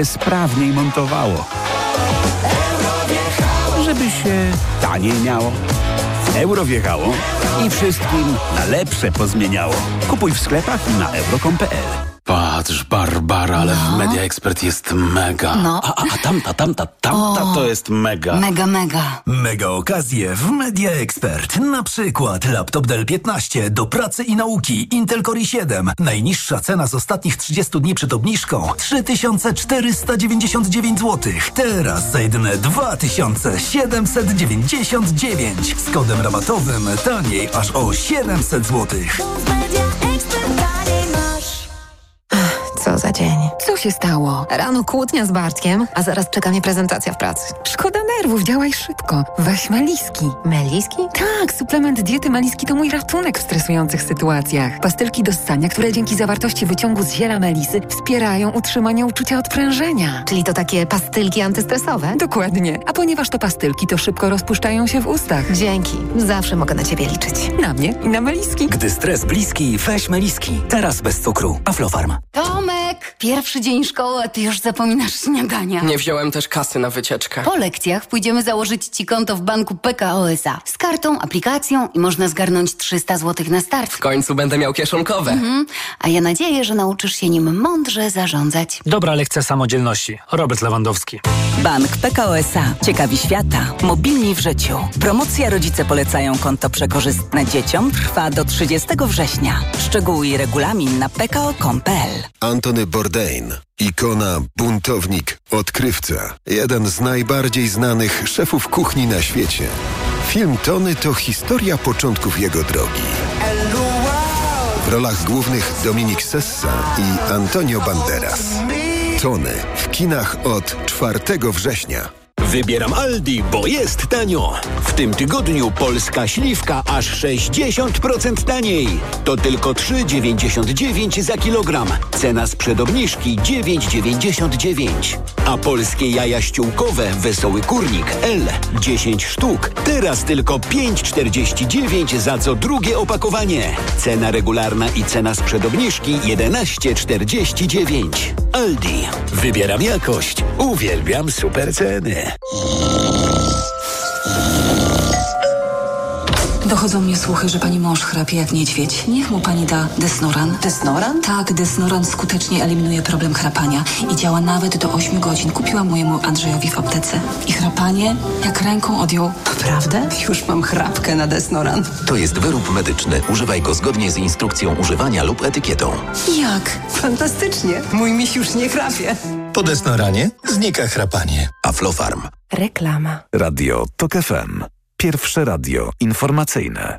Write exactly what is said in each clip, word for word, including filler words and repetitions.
sprawniej montowało. Żeby się taniej miało. Euro wjechało i wszystkim na lepsze pozmieniało. Kupuj w sklepach i na euro kropka com kropka pe el. Patrz, Barbara, ale no. w Media Expert jest mega. No. A, a, a tamta, tamta, tamta o, to jest mega. Mega, mega. Mega okazje w Media Expert. Na przykład laptop Dell piętnaście do pracy i nauki Intel Core i siedem. Najniższa cena z ostatnich trzydziestu dni przed obniżką trzy tysiące czterysta dziewięćdziesiąt dziewięć złotych. Teraz za jedyne dwa tysiące siedemset dziewięćdziesiąt dziewięć. Z kodem rabatowym taniej aż o siedemset złotych. Co za dzień. Co się stało? Rano kłótnia z Bartkiem, a zaraz czeka mnie prezentacja w pracy. Szkoda nerwów, działaj szybko. Weź Meliski. Meliski? Tak, suplement diety Meliski to mój ratunek w stresujących sytuacjach. Pastylki do ssania, które dzięki zawartości wyciągu z ziela melisy wspierają utrzymanie uczucia odprężenia. Czyli to takie pastylki antystresowe? Dokładnie. A ponieważ to pastylki, to szybko rozpuszczają się w ustach. Dzięki. Zawsze mogę na ciebie liczyć. Na mnie i na Meliski. Gdy stres bliski, weź Meliski. Teraz bez cukru. Aflofarm. Tomek, pierwszy dzień szkoły, a ty już zapominasz śniadania. Nie wziąłem też kasy na wycieczkę. Po lekcjach pójdziemy założyć ci konto w banku P K O S A. Z kartą, aplikacją i można zgarnąć trzysta złotych na start. W końcu będę miał kieszonkowe. Mhm. A ja nadzieję, że nauczysz się nim mądrze zarządzać. Dobra lekcja samodzielności. Robert Lewandowski. Bank P K O S A. Ciekawi świata. Mobilni w życiu. Promocja Rodzice polecają konto przekorzystne dzieciom trwa do trzydziestego września. Szczegóły i regulamin na p k o kropka com kropka p l. Antony Bourdain. Ikona, buntownik, odkrywca. Jeden z najbardziej znanych szefów kuchni na świecie. Film Tony to historia początków jego drogi. W rolach głównych Dominik Sessa i Antonio Banderas. Tony w kinach od czwartego września. Wybieram Aldi, bo jest tanio. W tym tygodniu polska śliwka aż sześćdziesiąt procent taniej. To tylko trzy dziewięćdziesiąt dziewięć za kilogram. Cena sprzed obniżki dziewięć dziewięćdziesiąt dziewięć. A polskie jaja ściółkowe Wesoły Kurnik L dziesięć sztuk. Teraz tylko pięć czterdzieści dziewięć za co drugie opakowanie. Cena regularna i cena sprzed obniżki jedenaście czterdzieści dziewięć. Aldi. Wybieram jakość. Uwielbiam super ceny. Dochodzą mnie słuchy, że pani mąż chrapie jak niedźwiedź. Niech mu pani da Desnoran. Desnoran? Tak, Desnoran skutecznie eliminuje problem chrapania i działa nawet do ośmiu godzin. Kupiłam mojemu Andrzejowi w aptece. I chrapanie jak ręką odjął. Naprawdę? Już mam chrapkę na Desnoran. To jest wyrób medyczny. Używaj go zgodnie z instrukcją używania lub etykietą. Jak? Fantastycznie. Mój miś już nie chrapie. Po Desnoranie znika chrapanie. Aflofarm. Reklama. Radio Tok F M. Pierwsze radio informacyjne.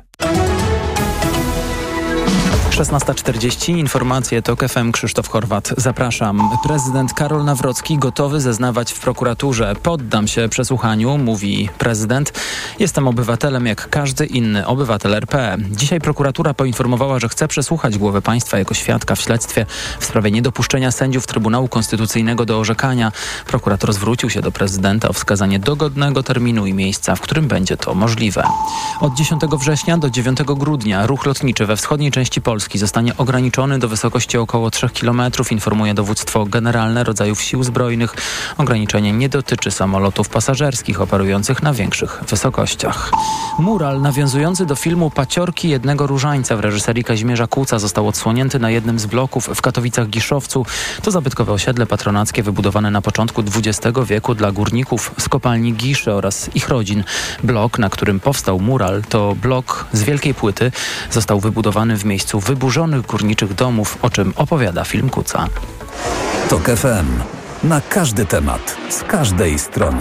szesnasta czterdzieści, informacje TOK F M, Krzysztof Horwat. Zapraszam. Prezydent Karol Nawrocki gotowy zeznawać w prokuraturze. Poddam się przesłuchaniu, mówi prezydent. Jestem obywatelem jak każdy inny obywatel R P. Dzisiaj prokuratura poinformowała, że chce przesłuchać głowę państwa jako świadka w śledztwie w sprawie niedopuszczenia sędziów Trybunału Konstytucyjnego do orzekania. Prokurator zwrócił się do prezydenta o wskazanie dogodnego terminu i miejsca, w którym będzie to możliwe. Od dziesiątego września do dziewiątego grudnia ruch lotniczy we wschodniej części Polski zostanie ograniczony do wysokości około trzech kilometrów, informuje dowództwo generalne rodzajów sił zbrojnych. Ograniczenie nie dotyczy samolotów pasażerskich operujących na większych wysokościach. Mural nawiązujący do filmu Paciorki jednego różańca w reżyserii Kazimierza Kłuca został odsłonięty na jednym z bloków w Katowicach-Giszowcu. To zabytkowe osiedle patronackie wybudowane na początku dwudziestego wieku dla górników z kopalni Giszy oraz ich rodzin. Blok, na którym powstał mural, to blok z wielkiej płyty. Został wybudowany w miejscu wyburzonych górniczych domów, o czym opowiada film Kuca. Tok F M. Na każdy temat, z każdej strony.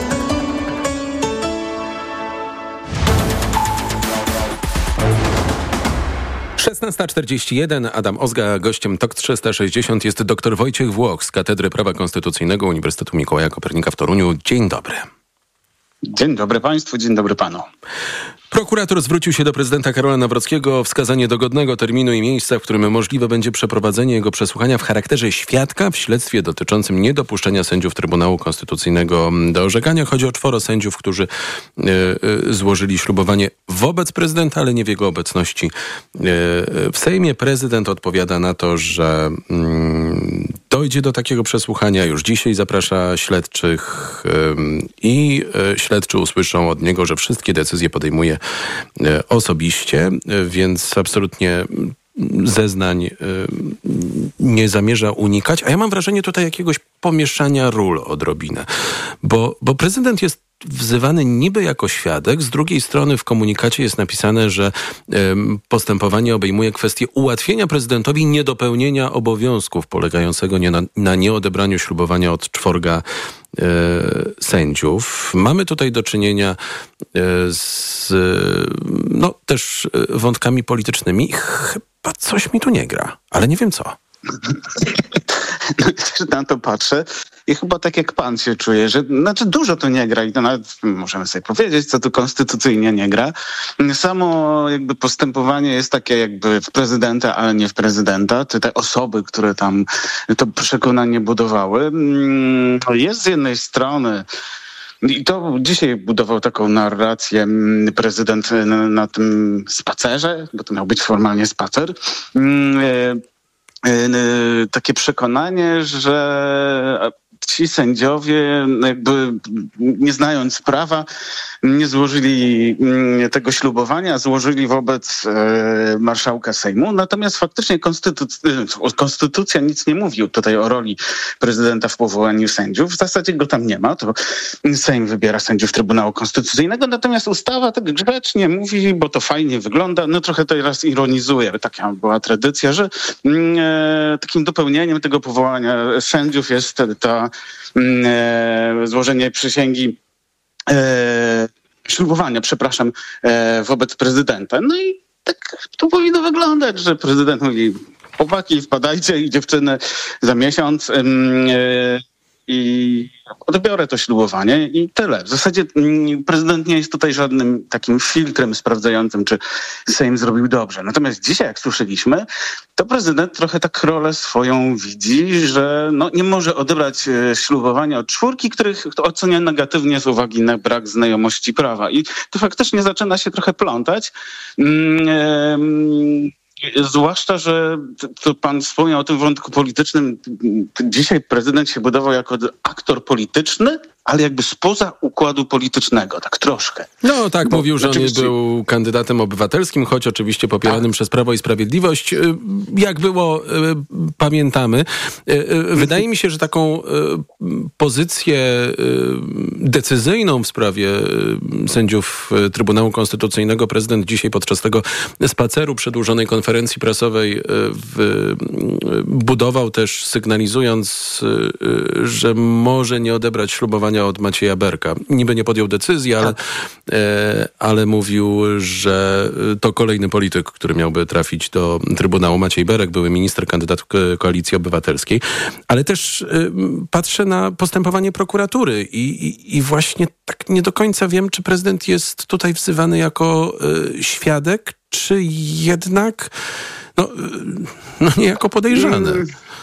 szesnasta czterdzieści jeden, Adam Ozga, gościem Tok trzysta sześćdziesiąt jest dr Wojciech Włoch z Katedry Prawa Konstytucyjnego Uniwersytetu Mikołaja Kopernika w Toruniu. Dzień dobry. Dzień dobry państwu, dzień dobry panu. Prokurator zwrócił się do prezydenta Karola Nawrockiego o wskazanie dogodnego terminu i miejsca, w którym możliwe będzie przeprowadzenie jego przesłuchania w charakterze świadka w śledztwie dotyczącym niedopuszczenia sędziów Trybunału Konstytucyjnego do orzekania. Chodzi o czworo sędziów, którzy y, y, złożyli ślubowanie wobec prezydenta, ale nie w jego obecności. Y, y, w Sejmie prezydent odpowiada na to, że y, dojdzie do takiego przesłuchania. Już dzisiaj zaprasza śledczych ym, i y, śledczy usłyszą od niego, że wszystkie decyzje podejmuje y, osobiście, y, więc absolutnie zeznań y, nie zamierza unikać. A ja mam wrażenie tutaj jakiegoś pomieszania ról odrobinę, bo, bo prezydent jest wzywany niby jako świadek, z drugiej strony w komunikacie jest napisane, że y, postępowanie obejmuje kwestię ułatwienia prezydentowi niedopełnienia obowiązków polegającego nie na, na nieodebraniu ślubowania od czworga y, sędziów. Mamy tutaj do czynienia y, z no, też wątkami politycznymi. Chyba coś mi tu nie gra, ale nie wiem co. No, też na to patrzę i chyba tak jak pan się czuje, że znaczy dużo to nie gra i to nawet możemy sobie powiedzieć, co tu konstytucyjnie nie gra. Samo jakby postępowanie jest takie jakby w prezydenta, ale nie w prezydenta. Czy te osoby, które tam to przekonanie budowały. Jest z jednej strony i to dzisiaj budował taką narrację prezydent na, na tym spacerze, bo to miał być formalnie spacer. Takie przekonanie, że ci sędziowie jakby nie znając prawa nie złożyli tego ślubowania, złożyli wobec e, marszałka Sejmu. Natomiast faktycznie konstytucja, konstytucja nic nie mówi tutaj o roli prezydenta w powołaniu sędziów. W zasadzie go tam nie ma. To Sejm wybiera sędziów Trybunału Konstytucyjnego. Natomiast ustawa tak grzecznie mówi, bo to fajnie wygląda. No trochę teraz ironizuję. Taka była tradycja, że e, takim dopełnieniem tego powołania sędziów jest ta e, złożenie przysięgi E, ślubowania, przepraszam, e, wobec prezydenta. No i tak to powinno wyglądać, że prezydent mówi: chłopaki, wpadajcie i dziewczyny za miesiąc e, i odbiorę to ślubowanie i tyle. W zasadzie prezydent nie jest tutaj żadnym takim filtrem sprawdzającym, czy Sejm zrobił dobrze. Natomiast dzisiaj, jak słyszeliśmy, to prezydent trochę tak rolę swoją widzi, że no, nie może odebrać ślubowania od czwórki, których ocenia negatywnie z uwagi na brak znajomości prawa. I to faktycznie zaczyna się trochę plątać. Mm, Zwłaszcza, że to pan wspomniał o tym wątku politycznym. Dzisiaj prezydent się budował jako aktor polityczny, ale jakby spoza układu politycznego, tak troszkę. No tak, Bo mówił, że oczywiście... on był kandydatem obywatelskim, choć oczywiście popieranym tak. przez Prawo i Sprawiedliwość. Jak było, pamiętamy. Wydaje mi się, że taką pozycję decyzyjną w sprawie sędziów Trybunału Konstytucyjnego prezydent dzisiaj podczas tego spaceru przedłużonej konferencji prasowej w, budował też, sygnalizując, że może nie odebrać ślubowania od Macieja Berka. Niby nie podjął decyzji, ale, e, ale mówił, że to kolejny polityk, który miałby trafić do Trybunału. Maciej Berek, były minister, kandydat Koalicji Obywatelskiej. Ale też e, patrzę na postępowanie prokuratury i, i, i właśnie tak nie do końca wiem, czy prezydent jest tutaj wzywany jako e, świadek, czy jednak no, no nie jako podejrzany.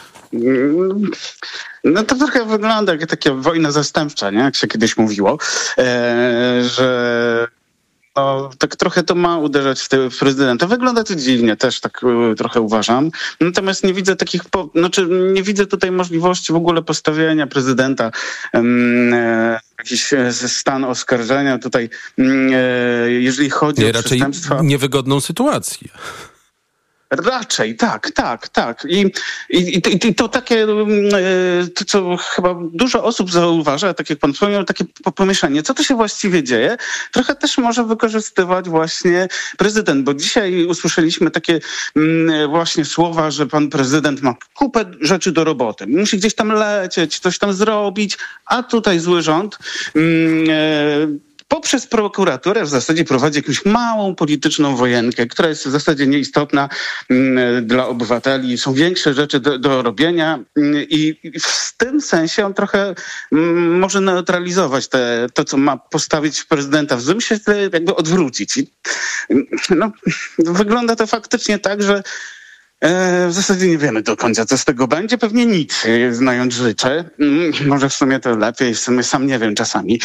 No to trochę wygląda jak taka wojna zastępcza, nie? Jak się kiedyś mówiło, e, że no, tak trochę to ma uderzać w, te, w prezydenta. Wygląda to dziwnie, też tak e, trochę uważam. Natomiast nie widzę takich, po, znaczy nie widzę tutaj możliwości w ogóle postawienia prezydenta e, jakiś stan oskarżenia tutaj, e, jeżeli chodzi nie, o raczej przestępstwa. Niewygodną sytuację. Raczej, tak, tak, tak. I, i, i, i to takie, to co chyba dużo osób zauważa, tak jak pan wspomniał, takie pomieszanie. Co to się właściwie dzieje? Trochę też może wykorzystywać właśnie prezydent, bo dzisiaj usłyszeliśmy takie właśnie słowa, że pan prezydent ma kupę rzeczy do roboty. Musi gdzieś tam lecieć, coś tam zrobić, a tutaj zły rząd poprzez prokuraturę w zasadzie prowadzi jakąś małą polityczną wojenkę, która jest w zasadzie nieistotna mm, dla obywateli. Są większe rzeczy do, do robienia mm, i, i w tym sensie on trochę mm, może neutralizować te, to, co ma postawić prezydenta w złym świetle, jakby odwrócić. I, no, wygląda to faktycznie tak, że w zasadzie nie wiemy do końca, co z tego będzie. Pewnie nic, znając życie. Może w sumie to lepiej, w sumie sam nie wiem czasami.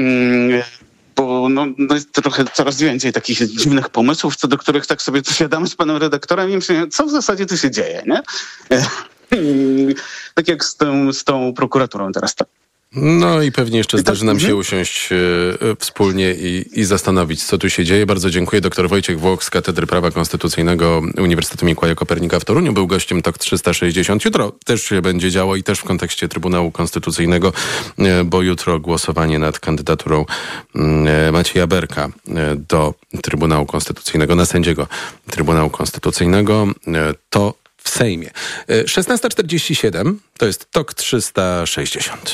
Bo no, no jest trochę coraz więcej takich dziwnych pomysłów, co do których tak sobie tu siadamy z panem redaktorem i myślimy, co w zasadzie tu się dzieje, nie? tak jak z tą, z tą prokuraturą teraz. Tak. No i pewnie jeszcze I zdarzy tak, nam się mhm. usiąść e, wspólnie i, i zastanowić, co tu się dzieje. Bardzo dziękuję. Doktor Wojciech Włoch z Katedry Prawa Konstytucyjnego Uniwersytetu Mikołaja Kopernika w Toruniu był gościem T O K trzysta sześćdziesiąt. Jutro też się będzie działo i też w kontekście Trybunału Konstytucyjnego, e, bo jutro głosowanie nad kandydaturą e, Macieja Berka e, do Trybunału Konstytucyjnego, na sędziego Trybunału Konstytucyjnego, e, to w Sejmie. E, szesnasta czterdzieści siedem to jest T O K trzysta sześćdziesiąt.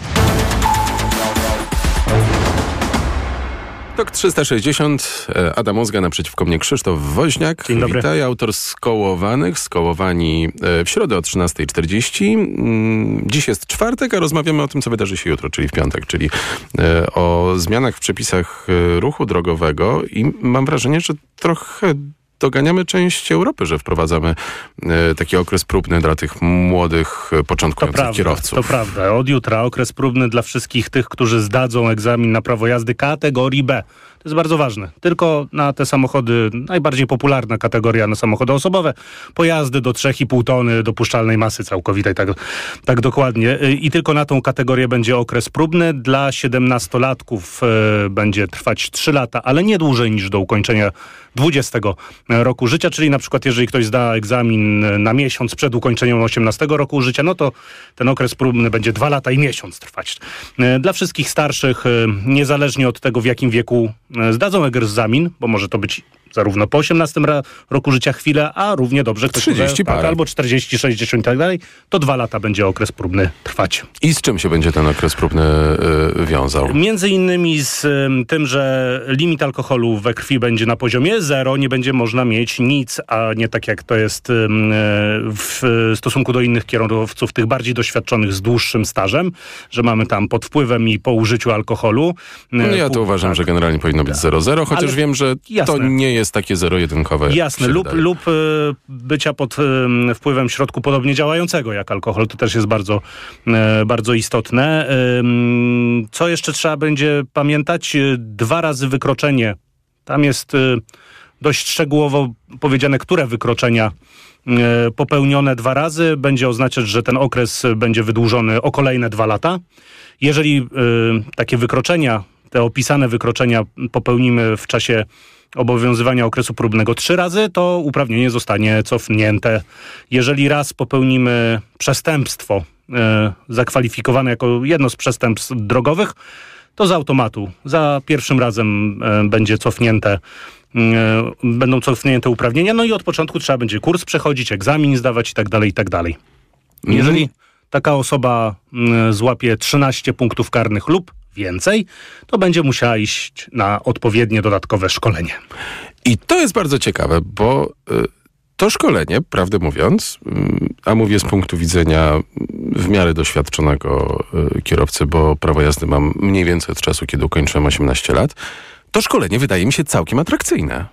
T O K trzysta sześćdziesiąt, Adam Ozga, naprzeciwko mnie Krzysztof Woźniak. Dzień dobry. Witaj, autor Skołowanych, skołowani w środę o trzynasta trzydzieści. Dziś jest czwartek, a rozmawiamy o tym, co wydarzy się jutro, czyli w piątek, czyli o zmianach w przepisach ruchu drogowego i mam wrażenie, że trochę doganiamy część Europy, że wprowadzamy e, taki okres próbny dla tych młodych, początkujących to prawda, kierowców. To prawda. Od jutra okres próbny dla wszystkich tych, którzy zdadzą egzamin na prawo jazdy kategorii B. To jest bardzo ważne. Tylko na te samochody, najbardziej popularna kategoria na samochody osobowe, pojazdy do trzy i pół tony dopuszczalnej masy całkowitej, tak, tak dokładnie. I tylko na tą kategorię będzie okres próbny. Dla siedemnastolatków y, będzie trwać trzy lata, ale nie dłużej niż do ukończenia dwudziestego roku życia, czyli na przykład jeżeli ktoś zda egzamin na miesiąc przed ukończeniem osiemnastego roku życia, no to ten okres próbny będzie dwa lata i miesiąc trwać. Dla wszystkich starszych, niezależnie od tego, w jakim wieku zdadzą egzamin, bo może to być zarówno po osiemnastym roku życia chwilę, a równie dobrze ktoś trzydzieści tak, albo czterdzieści, sześćdziesiąt i tak dalej, to dwa lata będzie okres próbny trwać. I z czym się będzie ten okres próbny y, wiązał? Między innymi z y, tym, że limit alkoholu we krwi będzie na poziomie zero, nie będzie można mieć nic, a nie tak jak to jest y, w stosunku do innych kierowców, tych bardziej doświadczonych z dłuższym stażem, że mamy tam pod wpływem i po użyciu alkoholu. No ja to uważam, tak, że generalnie powinno być zero zero, chociaż ale wiem, że jasne. To nie jest takie zero-jedynkowe. Jasne, lub, lub y, bycia pod y, wpływem środku podobnie działającego jak alkohol. To też jest bardzo, y, bardzo istotne. Y, co jeszcze trzeba będzie pamiętać? Dwa razy wykroczenie. Tam jest y, dość szczegółowo powiedziane, które wykroczenia y, popełnione dwa razy będzie oznaczać, że ten okres będzie wydłużony o kolejne dwa lata. Jeżeli y, takie wykroczenia, te opisane wykroczenia popełnimy w czasie obowiązywania okresu próbnego trzy razy, to uprawnienie zostanie cofnięte. Jeżeli raz popełnimy przestępstwo e, zakwalifikowane jako jedno z przestępstw drogowych, to z automatu za pierwszym razem e, będzie cofnięte, e, będą cofnięte uprawnienia, no i od początku trzeba będzie kurs przechodzić, egzamin zdawać i tak dalej, i tak dalej. Jeżeli taka osoba e, złapie trzynaście punktów karnych lub więcej, to będzie musiała iść na odpowiednie dodatkowe szkolenie. I to jest bardzo ciekawe, bo y, to szkolenie, prawdę mówiąc, y, a mówię z punktu widzenia w miarę doświadczonego y, kierowcy, bo prawo jazdy mam mniej więcej od czasu, kiedy ukończyłem osiemnaście lat, to szkolenie wydaje mi się całkiem atrakcyjne.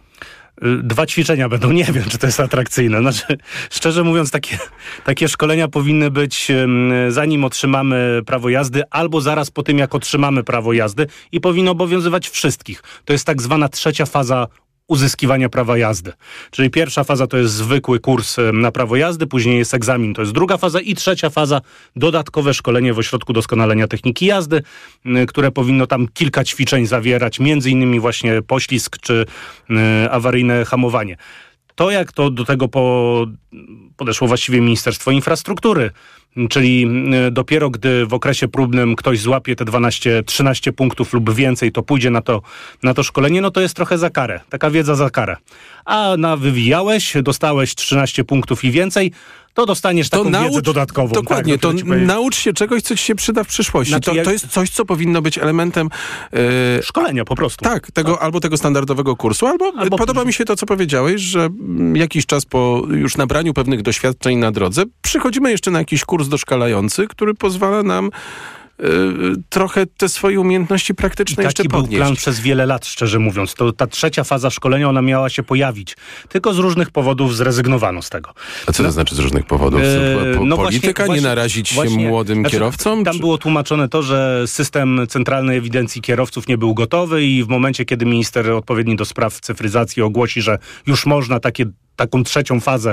Dwa ćwiczenia będą, nie wiem, czy to jest atrakcyjne. Znaczy, szczerze mówiąc, takie, takie szkolenia powinny być zanim otrzymamy prawo jazdy, albo zaraz po tym, jak otrzymamy prawo jazdy i powinno obowiązywać wszystkich. To jest tak zwana trzecia faza uzyskiwania prawa jazdy. Czyli pierwsza faza to jest zwykły kurs na prawo jazdy, później jest egzamin, to jest druga faza i trzecia faza dodatkowe szkolenie w Ośrodku Doskonalenia Techniki Jazdy, które powinno tam kilka ćwiczeń zawierać, między innymi właśnie poślizg czy y, awaryjne hamowanie. To, jak to do tego po, podeszło właściwie Ministerstwo Infrastruktury, czyli dopiero gdy w okresie próbnym ktoś złapie te dwanaście trzynaście punktów lub więcej, to pójdzie na to, na to szkolenie, no to jest trochę za karę. Taka wiedza za karę. A na wywijałeś, dostałeś trzynaście punktów i więcej, to dostaniesz taką to wiedzę naucz, dodatkową. Dokładnie, tak, to no, to naucz się czegoś, co ci się przyda w przyszłości. Znaczy, to, jak... to jest coś, co powinno być elementem... Yy, szkolenia po prostu. Tak, tego, tak, albo tego standardowego kursu, albo, albo podoba mi się to, co powiedziałeś, że jakiś czas po już nabraniu pewnych doświadczeń na drodze przychodzimy jeszcze na jakiś kurs doszkalający, który pozwala nam trochę te swoje umiejętności praktyczne jeszcze podnieść. Taki był plan przez wiele lat, szczerze mówiąc. To ta trzecia faza szkolenia, ona miała się pojawić. Tylko z różnych powodów zrezygnowano z tego. A co no, to znaczy z różnych powodów? Po, no polityka, właśnie, nie narazić właśnie, się młodym znaczy, kierowcom? Tam czy... było tłumaczone to, że system centralnej ewidencji kierowców nie był gotowy i w momencie, kiedy minister odpowiedni do spraw cyfryzacji ogłosi, że już można takie, taką trzecią fazę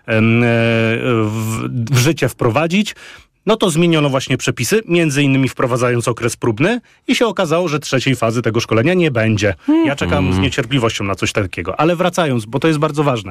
w, w życie wprowadzić, no to zmieniono właśnie przepisy, między innymi wprowadzając okres próbny i się okazało, że trzeciej fazy tego szkolenia nie będzie. Ja czekam z niecierpliwością na coś takiego. Ale wracając, bo to jest bardzo ważne.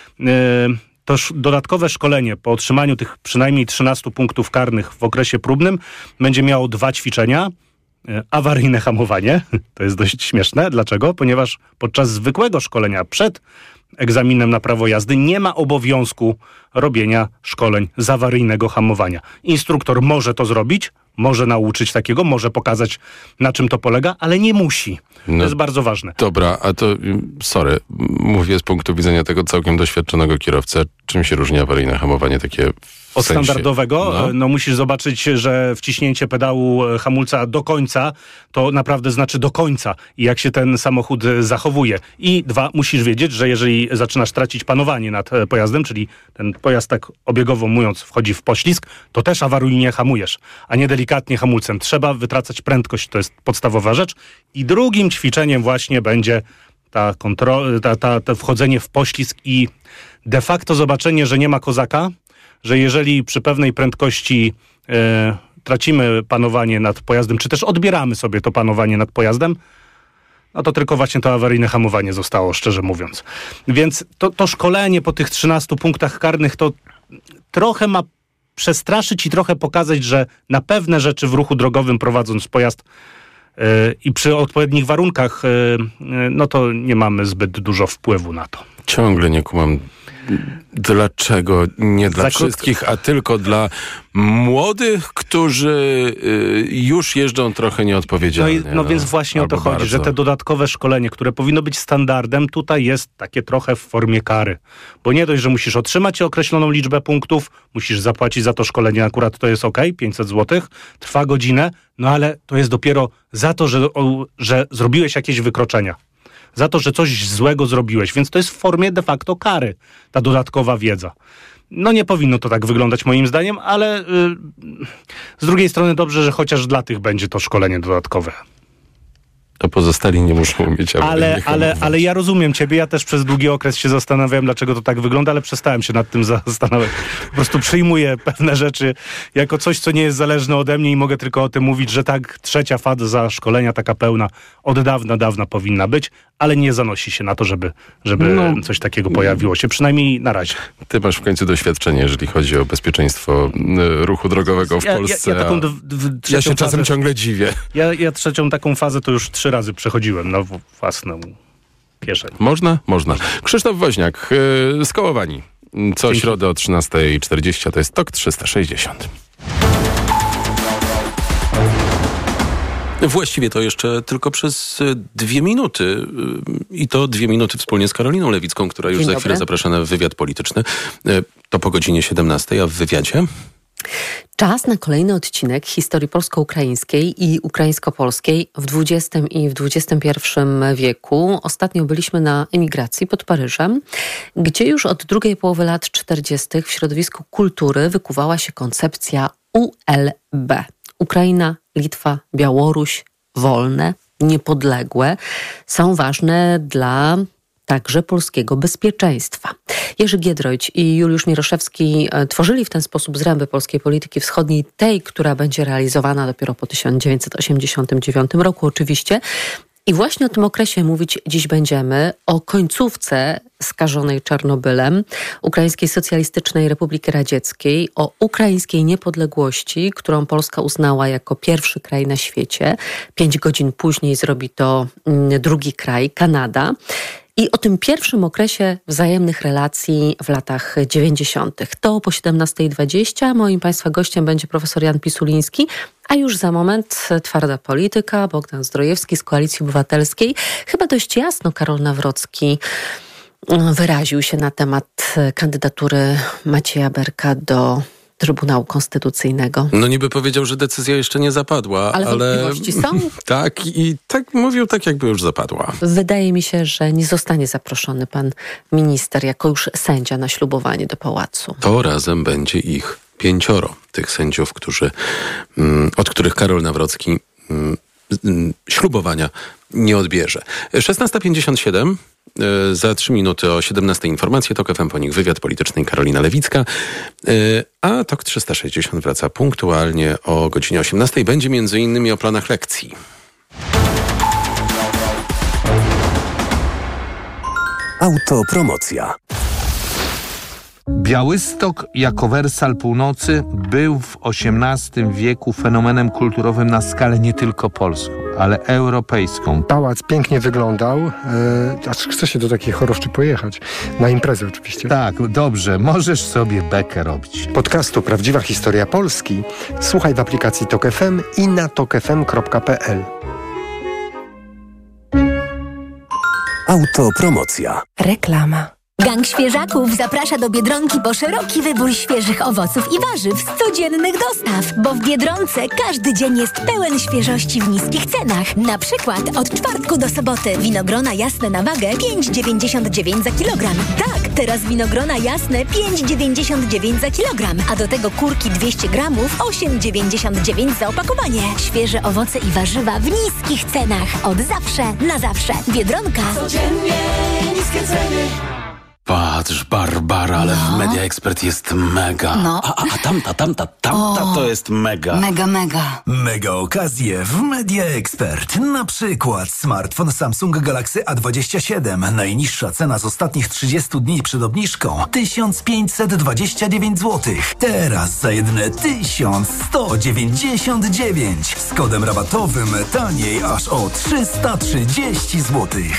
To dodatkowe szkolenie po otrzymaniu tych przynajmniej trzynastu punktów karnych w okresie próbnym będzie miało dwa ćwiczenia. Awaryjne hamowanie. To jest dość śmieszne. Dlaczego? Ponieważ podczas zwykłego szkolenia przed egzaminem na prawo jazdy nie ma obowiązku robienia szkoleń z awaryjnego hamowania. Instruktor może to zrobić, może nauczyć takiego, może pokazać, na czym to polega, ale nie musi. No, to jest bardzo ważne. Dobra, a to, sorry, mówię z punktu widzenia tego całkiem doświadczonego kierowcy, czym się różni awaryjne hamowanie takie w Od sensie? standardowego? No. no musisz zobaczyć, że wciśnięcie pedału hamulca do końca, to naprawdę znaczy do końca i jak się ten samochód zachowuje. I dwa, musisz wiedzieć, że jeżeli zaczynasz tracić panowanie nad pojazdem, czyli ten pojazd tak obiegowo mówiąc wchodzi w poślizg, to też awaryjnie hamujesz, a nie delikatnie hamulcem. Trzeba wytracać prędkość, to jest podstawowa rzecz. I drugim ćwiczeniem właśnie będzie ta kontrola, ta, ta, to wchodzenie w poślizg i de facto zobaczenie, że nie ma kozaka, że jeżeli przy pewnej prędkości e, tracimy panowanie nad pojazdem, czy też odbieramy sobie to panowanie nad pojazdem, no to tylko właśnie to awaryjne hamowanie zostało, szczerze mówiąc. Więc to, to szkolenie po tych trzynastu punktach karnych to trochę ma przestraszyć i trochę pokazać, że na pewne rzeczy w ruchu drogowym prowadząc pojazd yy, i przy odpowiednich warunkach, yy, yy, no to nie mamy zbyt dużo wpływu na to. Ciągle nie kumam, dlaczego nie dla Za wszystkich, a tylko dla młodych, którzy y, już jeżdżą trochę nieodpowiedzialnie. No, i, no, no więc właśnie o to chodzi, bardzo. Że te dodatkowe szkolenie, które powinno być standardem, tutaj jest takie trochę w formie kary. Bo nie dość, że musisz otrzymać określoną liczbę punktów, musisz zapłacić za to szkolenie, akurat to jest ok, pięćset złotych, trwa godzinę, no ale to jest dopiero za to, że, o, że zrobiłeś jakieś wykroczenia. Za to, że coś złego zrobiłeś, więc to jest w formie de facto kary, ta dodatkowa wiedza. No nie powinno to tak wyglądać moim zdaniem, ale yy, z drugiej strony dobrze, że chociaż dla tych będzie to szkolenie dodatkowe. A pozostali nie muszą umieć ale, ale, ale ja rozumiem ciebie, ja też przez długi okres się zastanawiałem, dlaczego to tak wygląda, ale przestałem się nad tym zastanawiać. Po prostu przyjmuję pewne rzeczy jako coś, co nie jest zależne ode mnie i mogę tylko o tym mówić, że tak, trzecia faza szkolenia, taka pełna, od dawna, dawna powinna być, ale nie zanosi się na to, żeby, żeby no, coś takiego pojawiło się, przynajmniej na razie. Ty masz w końcu doświadczenie, jeżeli chodzi o bezpieczeństwo ruchu drogowego w ja, Polsce. Ja, ja, taką d- d- ja się czasem fazę, ciągle dziwię. Ja, ja trzecią taką fazę to już trzy razy przechodziłem na własną kieszeń. Można? Można. Krzysztof Woźniak, yy, Skołowani. Co Dzięki. Środę o trzynasta czterdzieści to jest Tok trzysta sześćdziesiąt. Właściwie to jeszcze tylko przez dwie minuty i to dwie minuty wspólnie z Karoliną Lewicką, która już Dzień za dobry. Chwilę zaprasza na wywiad polityczny. To po godzinie siedemnastej, a w wywiadzie? Czas na kolejny odcinek historii polsko-ukraińskiej i ukraińsko-polskiej w dwudziestym i w dwudziestym pierwszym wieku. Ostatnio byliśmy na emigracji pod Paryżem, gdzie już od drugiej połowy lat czterdziestych w środowisku kultury wykuwała się koncepcja U L B. Ukraina, Litwa, Białoruś, wolne, niepodległe są ważne dla także polskiego bezpieczeństwa. Jerzy Giedroyć i Juliusz Mieroszewski tworzyli w ten sposób zręby polskiej polityki wschodniej, tej, która będzie realizowana dopiero po tysiąc dziewięćset osiemdziesiątym dziewiątym roku oczywiście. I właśnie o tym okresie mówić dziś będziemy, o końcówce skażonej Czarnobylem Ukraińskiej Socjalistycznej Republiki Radzieckiej, o ukraińskiej niepodległości, którą Polska uznała jako pierwszy kraj na świecie. Pięć godzin później zrobi to drugi kraj, Kanada. I o tym pierwszym okresie wzajemnych relacji w latach dziewięćdziesiątych. To po siedemnasta dwadzieścia. Moim Państwa gościem będzie profesor Jan Pisuliński, a już za moment twarda polityka, Bogdan Zdrojewski z Koalicji Obywatelskiej. Chyba dość jasno Karol Nawrocki wyraził się na temat kandydatury Macieja Berka do Trybunału Konstytucyjnego. No niby powiedział, że decyzja jeszcze nie zapadła, ale... ale... wątpliwości są? Tak, i tak mówił tak, jakby już zapadła. Wydaje mi się, że nie zostanie zaproszony pan minister jako już sędzia na ślubowanie do pałacu. To razem będzie ich pięcioro, tych sędziów, którzy, mm, od których Karol Nawrocki mm, ślubowania nie odbierze. szesnasta pięćdziesiąt siedem, yy, za trzy minuty o siedemnastej informacje, TOK F M, po nich wywiad polityczny Karolina Lewicka, yy, a TOK trzysta sześćdziesiąt wraca punktualnie o godzinie osiemnastej. Będzie między innymi o planach lekcji. Autopromocja. Białystok jako Wersal Północy był w osiemnastym wieku fenomenem kulturowym na skalę nie tylko polską, ale europejską. Pałac pięknie wyglądał, e, aż chce się do takiej choroszczy pojechać. Na imprezę oczywiście. Tak, dobrze, możesz sobie bekę robić. Podcastu Prawdziwa Historia Polski słuchaj w aplikacji TOK F M i na tok f m kropka p l. Autopromocja. Reklama. Gang Świeżaków zaprasza do Biedronki po szeroki wybór świeżych owoców i warzyw z codziennych dostaw, bo w Biedronce każdy dzień jest pełen świeżości w niskich cenach. Na przykład od czwartku do soboty winogrona jasne na wagę pięć dziewięćdziesiąt dziewięć za kilogram. Tak, teraz winogrona jasne pięć dziewięćdziesiąt dziewięć za kilogram, a do tego kurki dwieście gramów osiem dziewięćdziesiąt dziewięć za opakowanie. Świeże owoce i warzywa w niskich cenach. Od zawsze na zawsze. Biedronka. Codziennie niskie ceny. Patrz, Barbara, ale no. w Media Expert jest mega. No. A, a, a tamta, tamta, tamta o, to jest mega. Mega, mega. Mega okazje w Media Expert. Na przykład smartfon Samsung Galaxy A dwadzieścia siedem. Najniższa cena z ostatnich trzydziestu dni przed obniżką tysiąc pięćset dwadzieścia dziewięć złotych. Teraz za jedne tysiąc sto dziewięćdziesiąt dziewięć. Z kodem rabatowym taniej aż o trzysta trzydzieści złotych.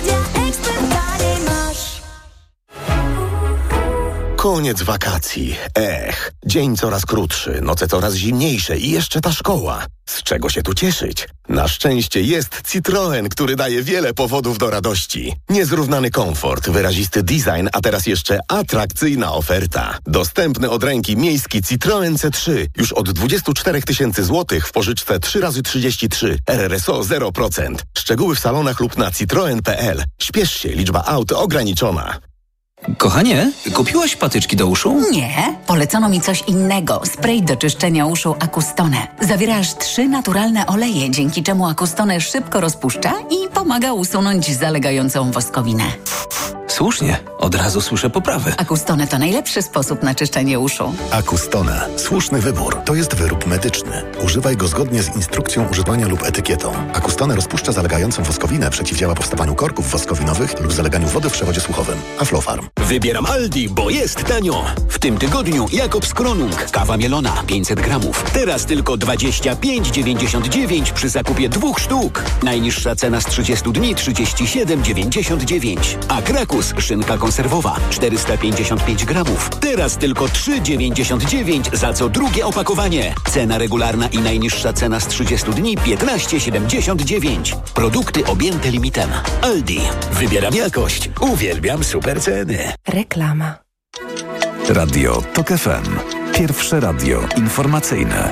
Koniec wakacji. Ech, dzień coraz krótszy, noce coraz zimniejsze i jeszcze ta szkoła. Z czego się tu cieszyć? Na szczęście jest Citroen, który daje wiele powodów do radości. Niezrównany komfort, wyrazisty design, a teraz jeszcze atrakcyjna oferta. Dostępny od ręki miejski Citroen C trzy już od dwadzieścia cztery tysiące złotych w pożyczce trzy razy trzydzieści trzy, R R S O zero procent. Szczegóły w salonach lub na citroen kropka p l. Śpiesz się, liczba aut ograniczona. Kochanie, kupiłaś patyczki do uszu? Nie, polecono mi coś innego. Spray do czyszczenia uszu Acustone. Zawiera aż trzy naturalne oleje, dzięki czemu Acustone szybko rozpuszcza i pomaga usunąć zalegającą woskowinę. Słusznie, od razu słyszę poprawy. Acustone to najlepszy sposób na czyszczenie uszu. Acustone. Słuszny wybór. To jest wyrób medyczny. Używaj go zgodnie z instrukcją używania lub etykietą. Acustone rozpuszcza zalegającą woskowinę, przeciwdziała powstawaniu korków woskowinowych lub zaleganiu wody w przewodzie słuchowym. Aflofarm. Wybieram Aldi, bo jest tanio. W tym tygodniu Jakobs Kronung, kawa mielona, pięćset gramów. Teraz tylko dwadzieścia pięć dziewięćdziesiąt dziewięć przy zakupie dwóch sztuk. Najniższa cena z trzydziestu dni trzydzieści siedem dziewięćdziesiąt dziewięć. A Krakus, szynka konserwowa, czterysta pięćdziesiąt pięć gramów. Teraz tylko trzy dziewięćdziesiąt dziewięć za co drugie opakowanie. Cena regularna i najniższa cena z trzydziestu dni piętnaście siedemdziesiąt dziewięć. Produkty objęte limitem. Aldi. Wybieram jakość. Uwielbiam super ceny. Reklama. Radio TOK F M. Pierwsze radio informacyjne.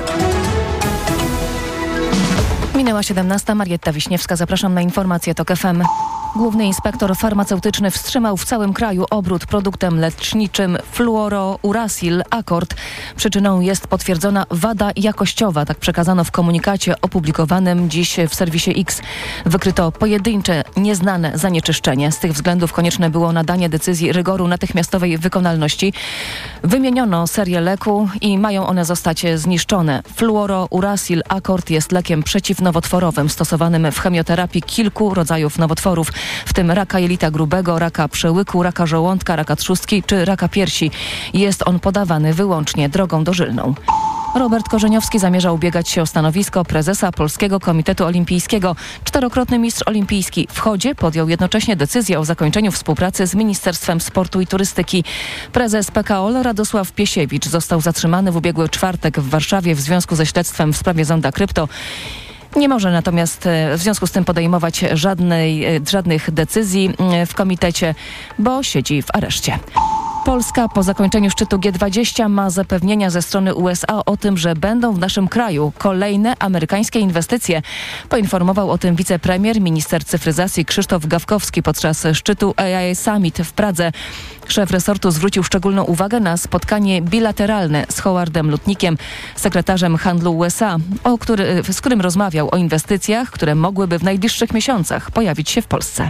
Minęła siedemnasta. Marietta Wiśniewska. Zapraszam na informacje TOK F M. Główny inspektor farmaceutyczny wstrzymał w całym kraju obrót produktem leczniczym fluorourasil Accord. Przyczyną jest potwierdzona wada jakościowa, tak przekazano w komunikacie opublikowanym dziś w serwisie X. Wykryto pojedyncze, nieznane zanieczyszczenie. Z tych względów konieczne było nadanie decyzji rygoru natychmiastowej wykonalności. Wymieniono serię leku i mają one zostać zniszczone. Fluorourasil Accord jest lekiem przeciwnowotworowym stosowanym w chemioterapii kilku rodzajów nowotworów, w tym raka jelita grubego, raka przełyku, raka żołądka, raka trzustki czy raka piersi. Jest on podawany wyłącznie drogą dożylną. Robert Korzeniowski zamierza ubiegać się o stanowisko prezesa Polskiego Komitetu Olimpijskiego. Czterokrotny mistrz olimpijski w chodzie podjął jednocześnie decyzję o zakończeniu współpracy z Ministerstwem Sportu i Turystyki. Prezes P K O L Radosław Piesiewicz został zatrzymany w ubiegły czwartek w Warszawie w związku ze śledztwem w sprawie Zonda Krypto. Nie może natomiast w związku z tym podejmować żadnej, żadnych decyzji w komitecie, bo siedzi w areszcie. Polska po zakończeniu szczytu G dwadzieścia ma zapewnienia ze strony U S A o tym, że będą w naszym kraju kolejne amerykańskie inwestycje. Poinformował o tym wicepremier, minister cyfryzacji Krzysztof Gawkowski podczas szczytu A I Summit w Pradze. Szef resortu zwrócił szczególną uwagę na spotkanie bilateralne z Howardem Lutnickiem, sekretarzem handlu U S A, o który, z którym rozmawiał o inwestycjach, które mogłyby w najbliższych miesiącach pojawić się w Polsce.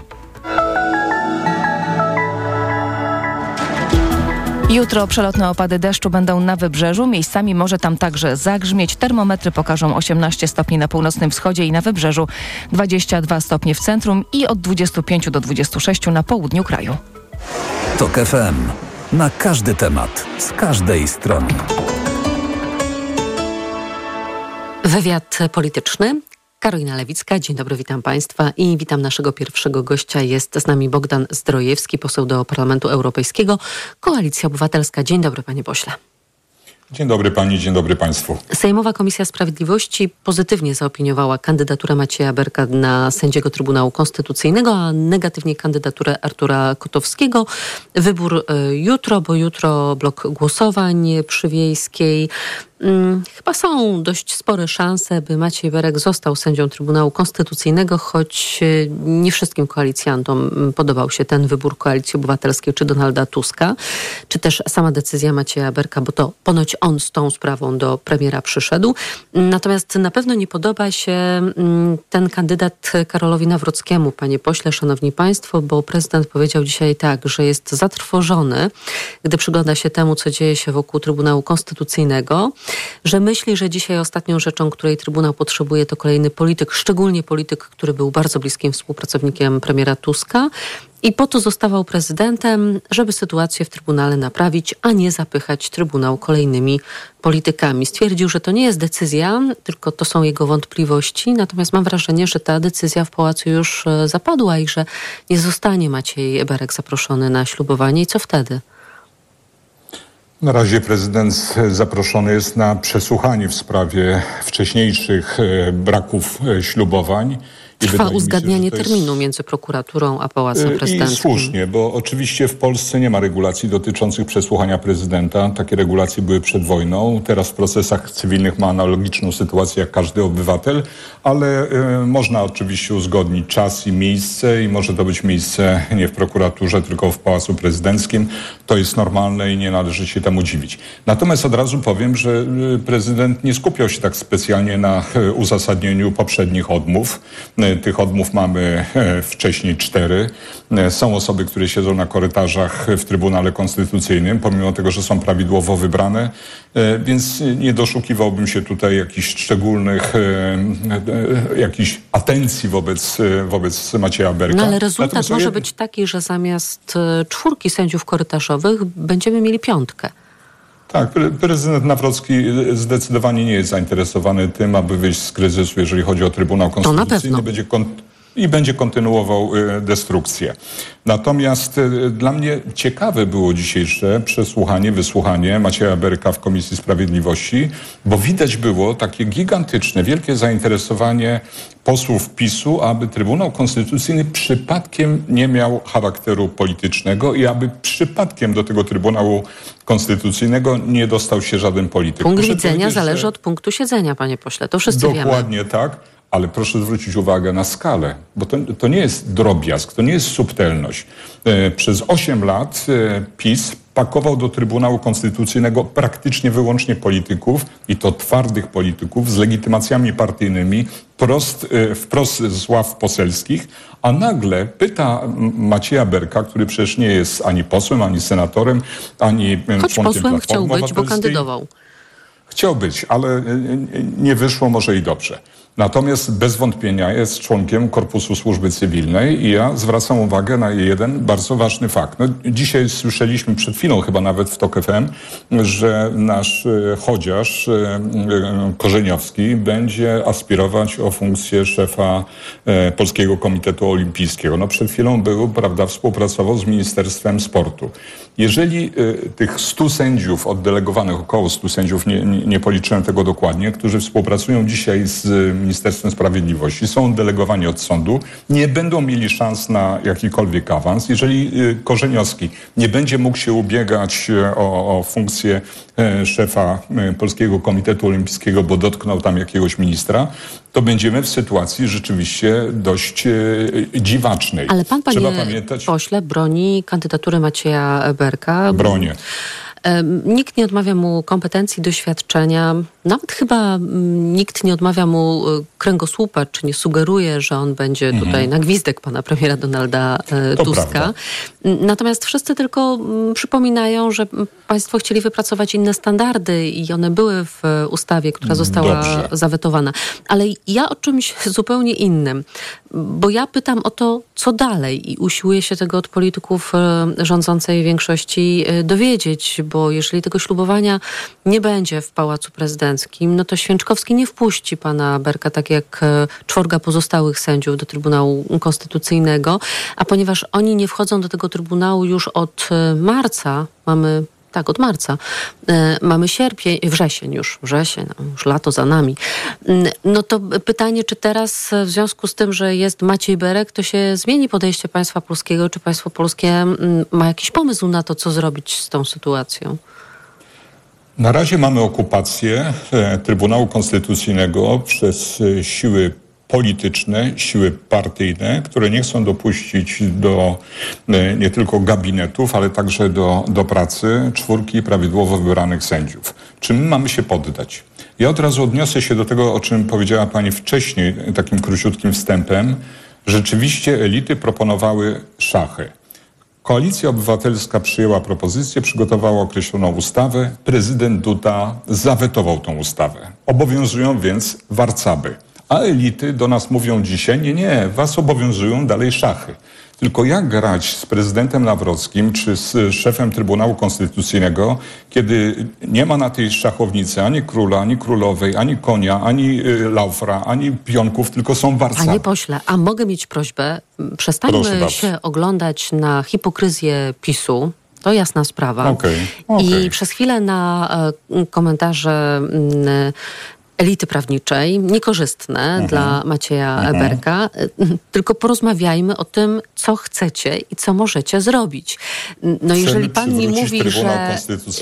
Jutro przelotne opady deszczu będą na wybrzeżu. Miejscami może tam także zagrzmieć. Termometry pokażą osiemnaście stopni na północnym wschodzie i na wybrzeżu, dwadzieścia dwa stopnie w centrum i od dwudziestu pięciu do dwudziestu sześciu na południu kraju. TOK F M. Na każdy temat, z każdej strony. Wywiad polityczny. Karolina Lewicka, dzień dobry, witam Państwa i witam naszego pierwszego gościa. Jest z nami Bogdan Zdrojewski, poseł do Parlamentu Europejskiego, Koalicja Obywatelska. Dzień dobry, panie pośle. Dzień dobry pani, dzień dobry państwu. Sejmowa Komisja Sprawiedliwości pozytywnie zaopiniowała kandydaturę Macieja Berka na sędziego Trybunału Konstytucyjnego, a negatywnie kandydaturę Artura Kotowskiego. Wybór jutro, bo jutro blok głosowań przy Wiejskiej. Hmm, chyba są dość spore szanse, by Maciej Berek został sędzią Trybunału Konstytucyjnego, choć nie wszystkim koalicjantom podobał się ten wybór Koalicji Obywatelskiej czy Donalda Tuska, czy też sama decyzja Macieja Berka, bo to ponoć on z tą sprawą do premiera przyszedł. Natomiast na pewno nie podoba się ten kandydat Karolowi Nawrockiemu, panie pośle, szanowni państwo, bo prezydent powiedział dzisiaj tak, że jest zatrwożony, gdy przygląda się temu, co dzieje się wokół Trybunału Konstytucyjnego, że myśli, że dzisiaj ostatnią rzeczą, której Trybunał potrzebuje, to kolejny polityk, szczególnie polityk, który był bardzo bliskim współpracownikiem premiera Tuska i po to zostawał prezydentem, żeby sytuację w Trybunale naprawić, a nie zapychać Trybunał kolejnymi politykami. Stwierdził, że to nie jest decyzja, tylko to są jego wątpliwości, natomiast mam wrażenie, że ta decyzja w Pałacu już zapadła i że nie zostanie Maciej Berek zaproszony na ślubowanie. I co wtedy? Na razie prezydent zaproszony jest na przesłuchanie w sprawie wcześniejszych braków ślubowań. Trwa uzgadnianie się, jest... terminu między prokuraturą a Pałacem Prezydenckim. I słusznie, bo oczywiście w Polsce nie ma regulacji dotyczących przesłuchania prezydenta. Takie regulacje były przed wojną. Teraz w procesach cywilnych ma analogiczną sytuację jak każdy obywatel, ale y, można oczywiście uzgodnić czas i miejsce i może to być miejsce nie w prokuraturze, tylko w Pałacu Prezydenckim. To jest normalne i nie należy się temu dziwić. Natomiast od razu powiem, że y, prezydent nie skupiał się tak specjalnie na y, uzasadnieniu poprzednich odmów. Tych odmów mamy wcześniej cztery. Są osoby, które siedzą na korytarzach w Trybunale Konstytucyjnym, pomimo tego, że są prawidłowo wybrane, więc nie doszukiwałbym się tutaj jakichś szczególnych, jakichś atencji wobec, wobec Macieja Berka. No ale rezultat Natomiast może być taki, że zamiast czwórki sędziów korytarzowych będziemy mieli piątkę. Tak, prezydent Nawrocki zdecydowanie nie jest zainteresowany tym, aby wyjść z kryzysu, jeżeli chodzi o Trybunał Konstytucyjny. Będzie kon- I będzie kontynuował y, destrukcję. Natomiast y, dla mnie ciekawe było dzisiejsze przesłuchanie, wysłuchanie Macieja Berka w Komisji Sprawiedliwości, bo widać było takie gigantyczne, wielkie zainteresowanie posłów PiSu, aby Trybunał Konstytucyjny przypadkiem nie miał charakteru politycznego i aby przypadkiem do tego Trybunału Konstytucyjnego nie dostał się żaden polityk. Punkt Muszę widzenia zależy że... od punktu siedzenia, panie pośle. To wszyscy Dokładnie wiemy. Dokładnie tak. Ale proszę zwrócić uwagę na skalę, bo to, to nie jest drobiazg, to nie jest subtelność. E, przez osiem lat e, PiS pakował do Trybunału Konstytucyjnego praktycznie wyłącznie polityków i to twardych polityków z legitymacjami partyjnymi prost, e, wprost z ław poselskich, a nagle pyta Macieja Berka, który przecież nie jest ani posłem, ani senatorem, ani Choć członkiem posłem chciał być, bo kandydował. Chciał być, ale nie wyszło, może i dobrze. Natomiast bez wątpienia jest członkiem Korpusu Służby Cywilnej i ja zwracam uwagę na jeden bardzo ważny fakt. No, dzisiaj słyszeliśmy przed chwilą chyba nawet w TOK F M, że nasz e, chodziarz e, Korzeniowski będzie aspirować o funkcję szefa e, Polskiego Komitetu Olimpijskiego. No przed chwilą był, prawda, współpracował z Ministerstwem Sportu. Jeżeli e, tych stu sędziów oddelegowanych, około stu sędziów nie, nie, nie policzyłem tego dokładnie, którzy współpracują dzisiaj z Ministerstwem Sprawiedliwości, są delegowani od sądu, nie będą mieli szans na jakikolwiek awans. Jeżeli Korzeniowski nie będzie mógł się ubiegać o, o funkcję szefa Polskiego Komitetu Olimpijskiego, bo dotknął tam jakiegoś ministra, to będziemy w sytuacji rzeczywiście dość dziwacznej. Ale pan, panie Trzeba pamiętać, pośle, broni kandydatury Macieja Berka. Bronię. Nikt nie odmawia mu kompetencji, doświadczenia. Nawet chyba nikt nie odmawia mu kręgosłupa, czy nie sugeruje, że on będzie mhm. tutaj na gwizdek pana premiera Donalda to Tuska. Prawda. Natomiast wszyscy tylko przypominają, że państwo chcieli wypracować inne standardy i one były w ustawie, która została Dobrze. zawetowana. Ale ja o czymś zupełnie innym, bo ja pytam o to, co dalej i usiłuję się tego od polityków rządzącej większości dowiedzieć, bo jeżeli tego ślubowania nie będzie w Pałacu Prezydenckim, no to Święczkowski nie wpuści pana Berka, tak jak czworga pozostałych sędziów, do Trybunału Konstytucyjnego, a ponieważ oni nie wchodzą do tego Trybunału już od marca, mamy... Tak, od marca. E, mamy sierpień, wrzesień już, wrzesień, no, już lato za nami. No to pytanie, czy teraz w związku z tym, że jest Maciej Berek, to się zmieni podejście państwa polskiego, czy państwo polskie ma jakiś pomysł na to, co zrobić z tą sytuacją? Na razie mamy okupację e, Trybunału Konstytucyjnego przez e, siły polityczne, siły partyjne, które nie chcą dopuścić do nie tylko gabinetów, ale także do, do pracy czwórki prawidłowo wybranych sędziów. Czy my mamy się poddać? Ja od razu odniosę się do tego, o czym powiedziała pani wcześniej, takim króciutkim wstępem. Rzeczywiście elity proponowały szachy. Koalicja Obywatelska przyjęła propozycję, przygotowała określoną ustawę. Prezydent Duda zawetował tą ustawę. Obowiązują więc warcaby. A elity do nas mówią dzisiaj, nie, nie, was obowiązują dalej szachy. Tylko jak grać z prezydentem Nawrockim czy z szefem Trybunału Konstytucyjnego, kiedy nie ma na tej szachownicy ani króla, ani królowej, ani konia, ani y, laufra, ani pionków, tylko są warcaby. Panie pośle, a mogę mieć prośbę? Przestańmy się oglądać na hipokryzję PiSu. To jasna sprawa. Okay, okay. I przez chwilę na y, komentarze y, elity prawniczej, niekorzystne mhm. dla Macieja mhm. Berka, tylko porozmawiajmy o tym, co chcecie i co możecie zrobić. No Chcemy jeżeli pan mi mówi, że,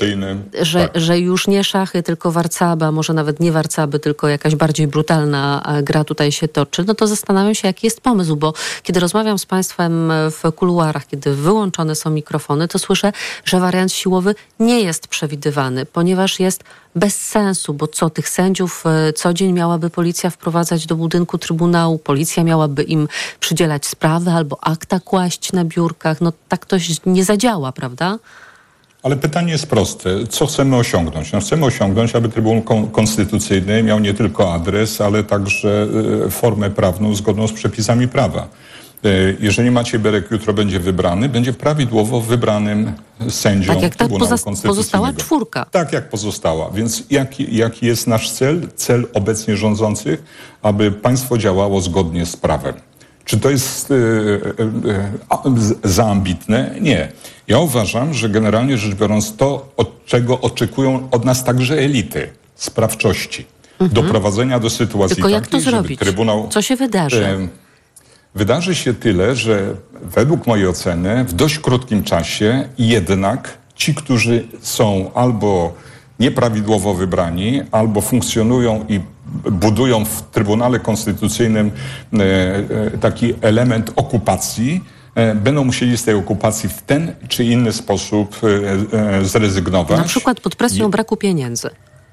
że, tak. że już nie szachy, tylko warcaby, a może nawet nie warcaby, tylko jakaś bardziej brutalna gra tutaj się toczy, no to zastanawiam się, jaki jest pomysł, bo kiedy rozmawiam z państwem w kuluarach, kiedy wyłączone są mikrofony, to słyszę, że wariant siłowy nie jest przewidywany, ponieważ jest bez sensu, bo co, tych sędziów co dzień miałaby policja wprowadzać do budynku Trybunału, policja miałaby im przydzielać sprawy albo akta kłaść na biurkach. No tak to nie zadziała, prawda? Ale pytanie jest proste. Co chcemy osiągnąć? No chcemy osiągnąć, aby Trybunał Konstytucyjny miał nie tylko adres, ale także formę prawną zgodną z przepisami prawa. Jeżeli Maciej Berek jutro będzie wybrany, będzie prawidłowo wybranym sędzią tak jak ta Trybunału poza- Konstytucyjnego. pozostała czwórka. Tak jak pozostała. Więc jaki, jaki jest nasz cel? Cel obecnie rządzących, aby państwo działało zgodnie z prawem. Czy to jest yy, yy, za ambitne? Nie. Ja uważam, że generalnie rzecz biorąc to, od czego oczekują od nas także elity, sprawczości, mhm. doprowadzenia do sytuacji Tylko takiej, jak to zrobić? Trybunał... Co się wydarzy? Yy, Wydarzy się tyle, że według mojej oceny w dość krótkim czasie jednak ci, którzy są albo nieprawidłowo wybrani, albo funkcjonują i budują w Trybunale Konstytucyjnym taki element okupacji, będą musieli z tej okupacji w ten czy inny sposób zrezygnować. Na przykład pod presją braku pieniędzy.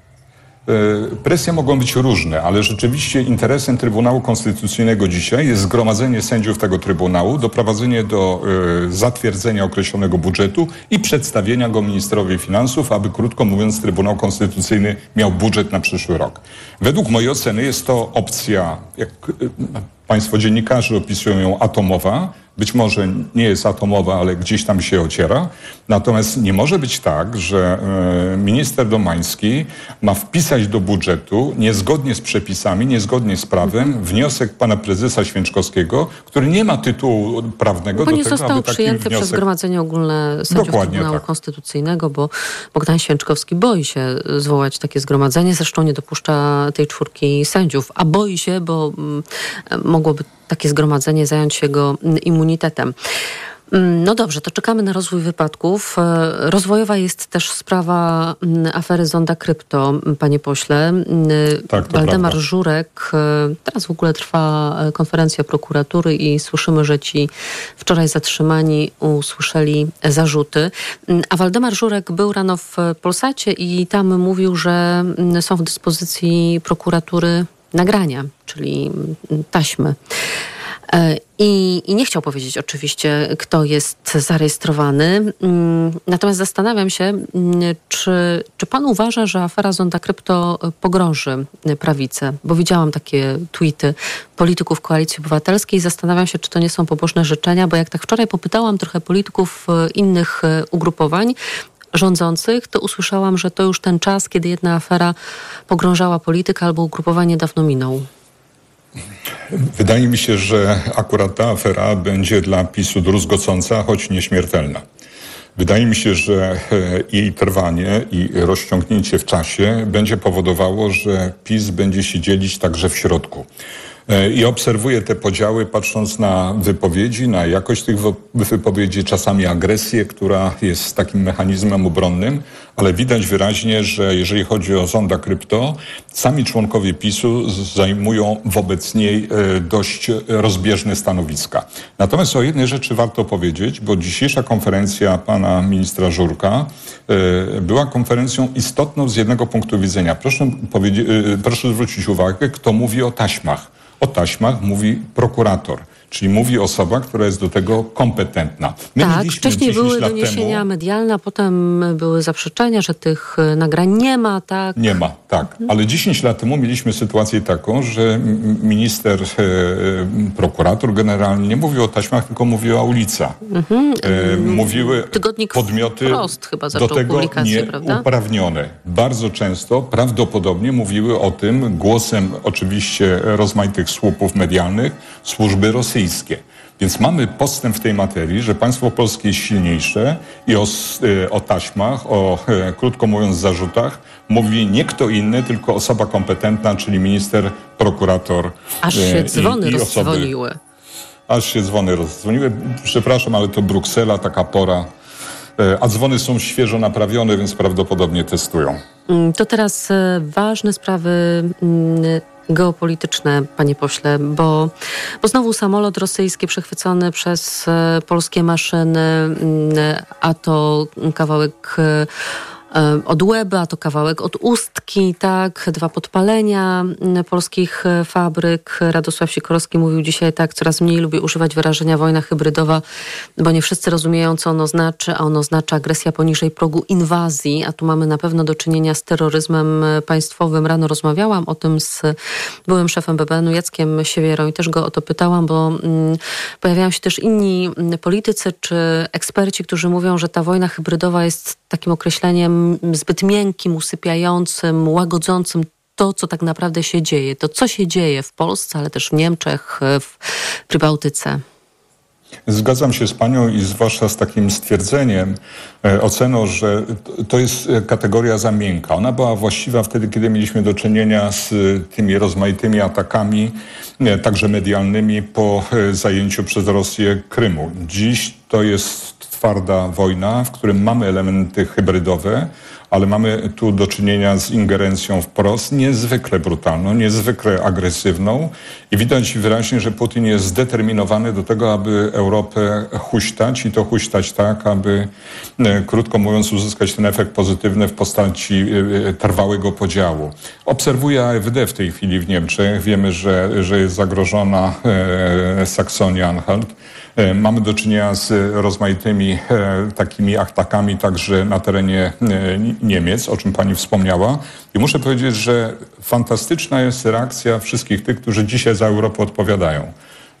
Presje mogą być różne, ale rzeczywiście interesem Trybunału Konstytucyjnego dzisiaj jest zgromadzenie sędziów tego Trybunału, doprowadzenie do y, zatwierdzenia określonego budżetu i przedstawienia go ministrowi finansów, aby krótko mówiąc Trybunał Konstytucyjny miał budżet na przyszły rok. Według mojej oceny jest to opcja, jak y, państwo dziennikarze opisują ją, atomowa, być może nie jest atomowa, ale gdzieś tam się ociera. Natomiast nie może być tak, że e, minister Domański ma wpisać do budżetu niezgodnie z przepisami, niezgodnie z prawem wniosek pana prezesa Święczkowskiego, który nie ma tytułu prawnego bo do nie tego, został aby taki przyjęty wniosek... przez Zgromadzenie Ogólne Sędziów Dokładnie Trybunału tak. Konstytucyjnego, bo Bogdan Święczkowski boi się zwołać takie zgromadzenie, zresztą nie dopuszcza tej czwórki sędziów, a boi się, bo mm, mogłoby takie zgromadzenie zająć się jego immunitetem. No dobrze, to czekamy na rozwój wypadków. Rozwojowa jest też sprawa afery Zonda Krypto, panie pośle. Tak, to Waldemar prawda. Żurek, teraz w ogóle trwa konferencja prokuratury i słyszymy, że ci wczoraj zatrzymani usłyszeli zarzuty. A Waldemar Żurek był rano w Polsacie i tam mówił, że są w dyspozycji prokuratury nagrania, czyli taśmy. I, I nie chciał powiedzieć oczywiście, kto jest zarejestrowany. Natomiast zastanawiam się, czy, czy pan uważa, że afera Zonda Krypto pogrąży prawicę? Bo widziałam takie tweety polityków Koalicji Obywatelskiej. Zastanawiam się, czy to nie są pobożne życzenia, bo jak tak wczoraj popytałam trochę polityków innych ugrupowań rządzących, to usłyszałam, że to już ten czas, kiedy jedna afera pogrążała politykę albo ugrupowanie dawno minął. Wydaje mi się, że akurat ta afera będzie dla PiSu druzgocąca, choć nieśmiertelna. Wydaje mi się, że jej trwanie i rozciągnięcie w czasie będzie powodowało, że PiS będzie się dzielić także w środku. I obserwuję te podziały, patrząc na wypowiedzi, na jakość tych wypowiedzi, czasami agresję, która jest takim mechanizmem obronnym, ale widać wyraźnie, że jeżeli chodzi o Zonda Krypto, sami członkowie PiSu zajmują wobec niej dość rozbieżne stanowiska. Natomiast o jednej rzeczy warto powiedzieć, bo dzisiejsza konferencja pana ministra Żurka była konferencją istotną z jednego punktu widzenia. Proszę, powiedzieć, proszę zwrócić uwagę, kto mówi o taśmach. O taśmach mówi prokurator, czyli mówi osoba, która jest do tego kompetentna. My tak, wcześniej były doniesienia temu, medialne, a potem były zaprzeczenia, że tych nagrań nie ma, tak? Nie ma, tak. Ale dziesięć lat temu mieliśmy sytuację taką, że minister, e, prokurator generalnie nie mówił o taśmach, tylko mówił o ulica. Mhm. E, mówiły Tygodnik podmioty Wprost chyba do tego nieuprawnione. Bardzo często, prawdopodobnie mówiły o tym głosem oczywiście rozmaitych słupów medialnych służby rosyjskie. Więc mamy postęp w tej materii, że państwo polskie jest silniejsze i o, o taśmach, o, krótko mówiąc, zarzutach mówi nie kto inny, tylko osoba kompetentna, czyli minister, prokurator. Aż się dzwony i, i rozdzwoniły. Osoby, aż się dzwony rozdzwoniły. Przepraszam, ale to Bruksela, taka pora. A dzwony są świeżo naprawione, więc prawdopodobnie testują. To teraz ważne sprawy geopolityczne, panie pośle, bo, bo znowu samolot rosyjski przechwycony przez polskie maszyny, a to kawałek od Łeby, a to kawałek od Ustki, tak, dwa podpalenia polskich fabryk. Radosław Sikorski mówił dzisiaj tak, coraz mniej lubię używać wyrażenia wojna hybrydowa, bo nie wszyscy rozumieją, co ono znaczy, a ono oznacza agresja poniżej progu inwazji, a tu mamy na pewno do czynienia z terroryzmem państwowym. Rano rozmawiałam o tym z byłym szefem B B N-u Jackiem Siewierą i też go o to pytałam, bo mm, pojawiają się też inni politycy czy eksperci, którzy mówią, że ta wojna hybrydowa jest takim określeniem zbyt miękkim, usypiającym, łagodzącym to, co tak naprawdę się dzieje. To, co się dzieje w Polsce, ale też w Niemczech, w Prybałtyce. Zgadzam się z panią i zwłaszcza z takim stwierdzeniem, e, oceną, że to jest kategoria za miękka. Ona była właściwa wtedy, kiedy mieliśmy do czynienia z tymi rozmaitymi atakami, e, także medialnymi, po e, zajęciu przez Rosję Krymu. Dziś to jest twarda wojna, w którym mamy elementy hybrydowe, ale mamy tu do czynienia z ingerencją wprost, niezwykle brutalną, niezwykle agresywną i widać wyraźnie, że Putin jest zdeterminowany do tego, aby Europę huśtać i to huśtać tak, aby, krótko mówiąc, uzyskać ten efekt pozytywny w postaci trwałego podziału. Obserwuję A F D w tej chwili w Niemczech. Wiemy, że, że jest zagrożona e, Saksonia-Anhalt. E, mamy do czynienia z rozmaitymi e, takimi atakami także na terenie e, Niemiec, o czym pani wspomniała. I muszę powiedzieć, że fantastyczna jest reakcja wszystkich tych, którzy dzisiaj za Europę odpowiadają.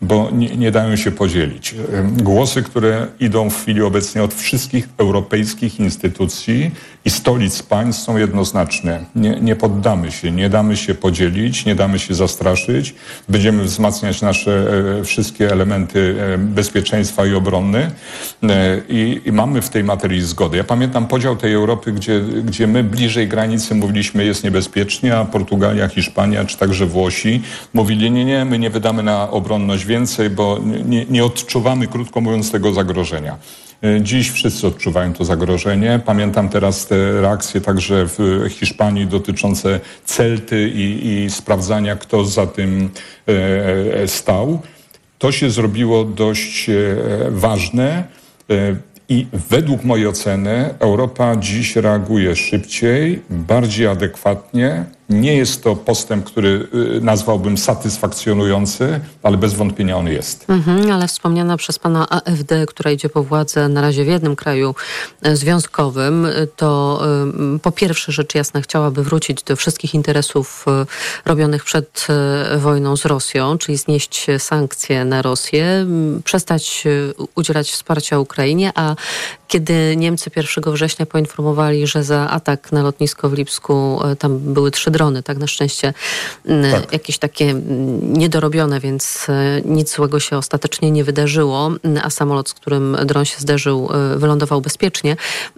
bo nie, nie dają się podzielić. Głosy, które idą w chwili obecnej od wszystkich europejskich instytucji i stolic państw są jednoznaczne. Nie, nie poddamy się, nie damy się podzielić, nie damy się zastraszyć. Będziemy wzmacniać nasze e, wszystkie elementy e, bezpieczeństwa i obrony e, i, i mamy w tej materii zgodę. Ja pamiętam podział tej Europy, gdzie, gdzie my bliżej granicy mówiliśmy jest niebezpiecznie, a Portugalia, Hiszpania czy także Włosi mówili nie, nie, my nie wydamy na obronność więcej, bo nie, nie odczuwamy, krótko mówiąc, tego zagrożenia. Dziś wszyscy odczuwają to zagrożenie. Pamiętam teraz te reakcje także w Hiszpanii dotyczące Celty i, i sprawdzania, kto za tym e, stał. To się zrobiło dość e, ważne e, i według mojej oceny Europa dziś reaguje szybciej, bardziej adekwatnie. Nie jest to postęp, który nazwałbym satysfakcjonujący, ale bez wątpienia on jest. Mhm, ale wspomniana przez pana A F D, która idzie po władzę na razie w jednym kraju związkowym, to y, po pierwsze rzecz jasna chciałaby wrócić do wszystkich interesów y, robionych przed y, wojną z Rosją, czyli znieść sankcje na Rosję, y, przestać y, udzielać wsparcia Ukrainie, a kiedy Niemcy pierwszego września poinformowali, że za atak na lotnisko w Lipsku y, tam były trzy drony, tak na szczęście tak. jakieś takie niedorobione, więc nic złego się ostatecznie nie wydarzyło, a samolot, z którym dron się zderzył, wylądował bezpiecznie.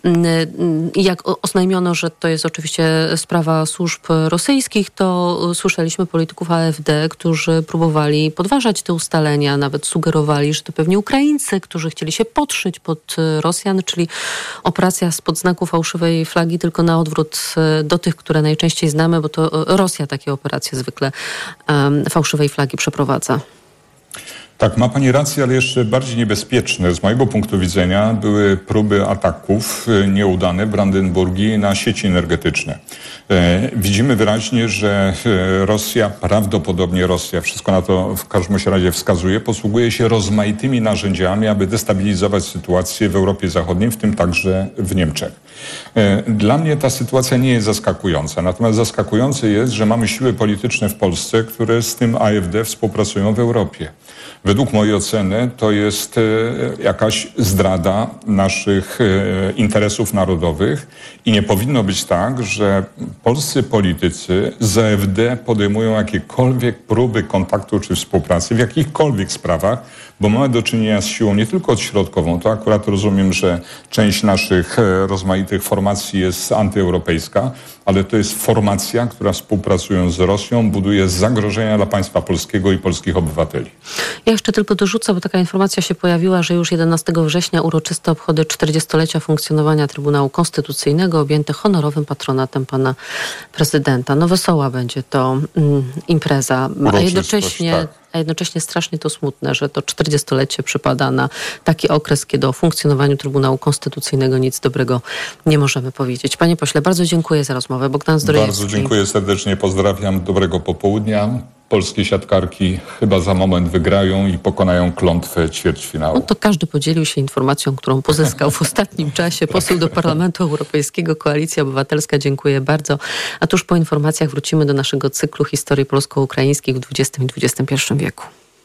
I jak oznajmiono, że to jest oczywiście sprawa służb rosyjskich, to słyszeliśmy polityków A F D, którzy próbowali podważać te ustalenia, nawet sugerowali, że to pewnie Ukraińcy, którzy chcieli się podszyć pod Rosjan, czyli operacja spod znaku fałszywej flagi, tylko na odwrót do tych, które najczęściej znamy, bo to Rosja takie operacje zwykle um, fałszywej flagi przeprowadza. Tak, ma pani rację, ale jeszcze bardziej niebezpieczne z mojego punktu widzenia były próby ataków nieudane w Brandenburgii na sieci energetyczne. E, widzimy wyraźnie, że Rosja, prawdopodobnie Rosja, wszystko na to w każdym razie wskazuje, posługuje się rozmaitymi narzędziami, aby destabilizować sytuację w Europie Zachodniej, w tym także w Niemczech. E, dla mnie ta sytuacja nie jest zaskakująca, natomiast zaskakujące jest, że mamy siły polityczne w Polsce, które z tym A F D współpracują w Europie. Według mojej oceny to jest jakaś zdrada naszych interesów narodowych i nie powinno być tak, że polscy politycy z A F D podejmują jakiekolwiek próby kontaktu czy współpracy w jakichkolwiek sprawach, bo mamy do czynienia z siłą nie tylko odśrodkową, to akurat rozumiem, że część naszych rozmaitych formacji jest antyeuropejska, ale to jest formacja, która współpracując z Rosją buduje zagrożenia dla państwa polskiego i polskich obywateli. Ja jeszcze tylko dorzucę, bo taka informacja się pojawiła, że już jedenastego września uroczyste obchody czterdziestolecia funkcjonowania Trybunału Konstytucyjnego objęte honorowym patronatem pana prezydenta. No wesoła będzie to mm, impreza, a jednocześnie... Tak. A jednocześnie strasznie to smutne, że to czterdziestolecie przypada na taki okres, kiedy o funkcjonowaniu Trybunału Konstytucyjnego nic dobrego nie możemy powiedzieć. Panie pośle, bardzo dziękuję za rozmowę. Bogdan Zdrojewski. Bardzo dziękuję serdecznie, pozdrawiam, dobrego popołudnia. Polskie siatkarki chyba za moment wygrają i pokonają klątwę ćwierćfinału. No to każdy podzielił się informacją, którą pozyskał w ostatnim czasie. Poseł do Parlamentu Europejskiego, Koalicja Obywatelska, dziękuję bardzo. A tuż po informacjach wrócimy do naszego cyklu historii polsko-ukraińskiej w dwudziestym i dwudziestym pierwszym wieku.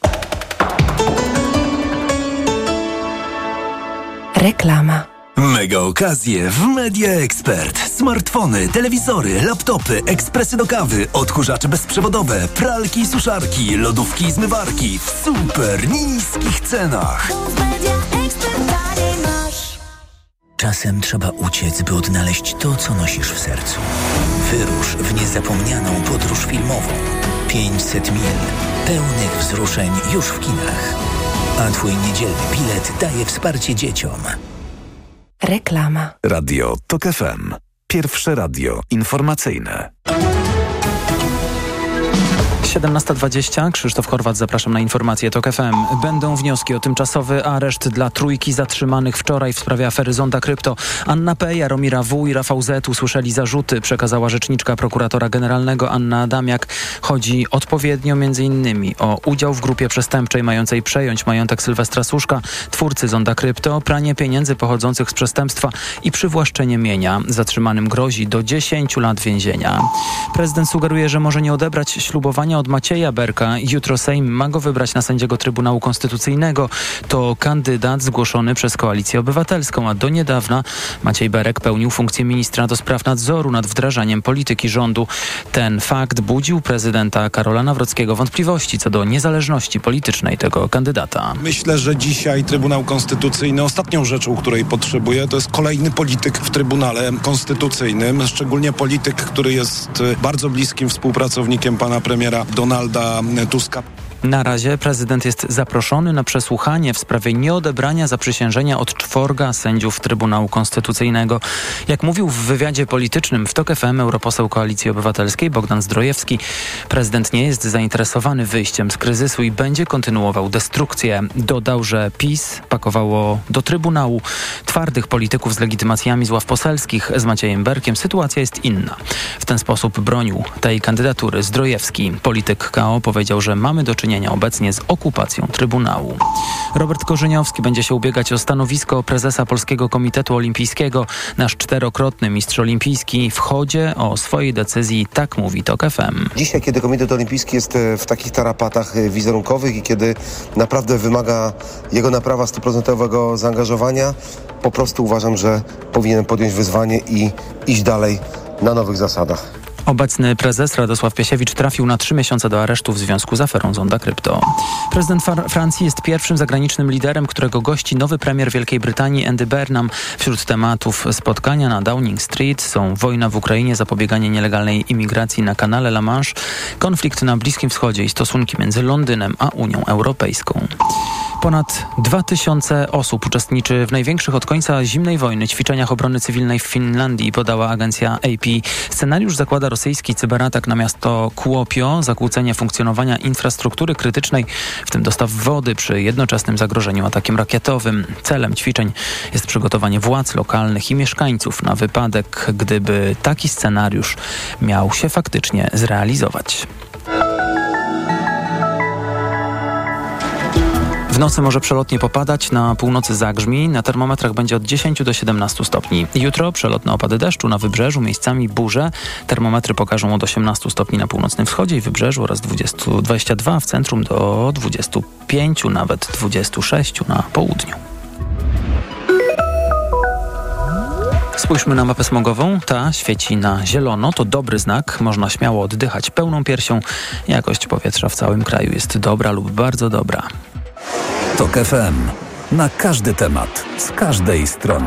Reklama. Mega okazje w Media Expert. Smartfony, telewizory, laptopy, ekspresy do kawy, odkurzacze bezprzewodowe, pralki i suszarki, lodówki i zmywarki w super niskich cenach. Czasem trzeba uciec, by odnaleźć to, co nosisz w sercu. Wyrusz w niezapomnianą podróż filmową. pięćset mil pełnych wzruszeń już w kinach. A twój niedzielny bilet daje wsparcie dzieciom. Reklama. Radio TOK F M. Pierwsze radio informacyjne. siedemnasta dwadzieścia. Krzysztof Horwat, zapraszam na informacje TOK F M. Będą wnioski o tymczasowy areszt dla trójki zatrzymanych wczoraj w sprawie afery Zonda Krypto. Anna P., Jaromira W. i Rafał Z. usłyszeli zarzuty, przekazała rzeczniczka prokuratora generalnego Anna Adamiak. Chodzi odpowiednio między innymi o udział w grupie przestępczej mającej przejąć majątek Sylwestra Suszka, twórcy Zonda Krypto, pranie pieniędzy pochodzących z przestępstwa i przywłaszczenie mienia. Zatrzymanym grozi do dziesięciu lat więzienia. Prezydent sugeruje, że może nie odebrać ślubowania od Macieja Berka. Jutro Sejm ma go wybrać na sędziego Trybunału Konstytucyjnego. To kandydat zgłoszony przez Koalicję Obywatelską, a do niedawna Maciej Berek pełnił funkcję ministra do spraw nadzoru nad wdrażaniem polityki rządu. Ten fakt budził prezydenta Karola Nawrockiego wątpliwości co do niezależności politycznej tego kandydata. Myślę, że dzisiaj Trybunał Konstytucyjny ostatnią rzeczą, której potrzebuje, to jest kolejny polityk w Trybunale Konstytucyjnym, szczególnie polityk, który jest bardzo bliskim współpracownikiem pana premiera Donalda Tuska. Na razie prezydent jest zaproszony na przesłuchanie w sprawie nieodebrania zaprzysiężenia od czworga sędziów Trybunału Konstytucyjnego. Jak mówił w wywiadzie politycznym w TOK F M europoseł Koalicji Obywatelskiej Bogdan Zdrojewski, prezydent nie jest zainteresowany wyjściem z kryzysu i będzie kontynuował destrukcję. Dodał, że PiS pakowało do Trybunału twardych polityków z legitymacjami z ław poselskich. Z Maciejem Berkiem sytuacja jest inna. W ten sposób bronił tej kandydatury Zdrojewski. Polityk K O powiedział, że mamy do czynienia obecnie z okupacją Trybunału. Robert Korzyniowski będzie się ubiegać o stanowisko prezesa Polskiego Komitetu Olimpijskiego. Nasz czterokrotny mistrz olimpijski w chodzie o swojej decyzji tak mówi TOK F M. Dzisiaj, kiedy Komitet Olimpijski jest w takich tarapatach wizerunkowych i kiedy naprawdę wymaga jego naprawa stuprocentowego zaangażowania, po prostu uważam, że powinien podjąć wyzwanie i iść dalej na nowych zasadach. Obecny prezes Radosław Piesiewicz trafił na trzy miesiące do aresztu w związku z aferą Zonda Krypto. Prezydent Far- Francji jest pierwszym zagranicznym liderem, którego gości nowy premier Wielkiej Brytanii Andy Burnham. Wśród tematów spotkania na Downing Street są wojna w Ukrainie, zapobieganie nielegalnej imigracji na kanale La Manche, konflikt na Bliskim Wschodzie i stosunki między Londynem a Unią Europejską. Ponad dwa tysiące osób uczestniczy w największych od końca zimnej wojny ćwiczeniach obrony cywilnej w Finlandii, podała agencja A P. Scenariusz zakłada rosyjski cyberatak na miasto Kuopio, zakłócenie funkcjonowania infrastruktury krytycznej, w tym dostaw wody przy jednoczesnym zagrożeniu atakiem rakietowym. Celem ćwiczeń jest przygotowanie władz lokalnych i mieszkańców na wypadek, gdyby taki scenariusz miał się faktycznie zrealizować. W nocy może przelotnie popadać, na północy zagrzmi, na termometrach będzie od dziesięciu do siedemnastu stopni. Jutro przelotne opady deszczu na wybrzeżu, miejscami burze. Termometry pokażą od osiemnastu stopni na północnym wschodzie i wybrzeżu oraz dwudziestu, dwudziestu dwóch w centrum do dwudziestu pięciu, nawet dwudziestu sześciu na południu. Spójrzmy na mapę smogową. Ta świeci na zielono. To dobry znak. Można śmiało oddychać pełną piersią. Jakość powietrza w całym kraju jest dobra lub bardzo dobra. TOK F M. Na każdy temat, z każdej strony.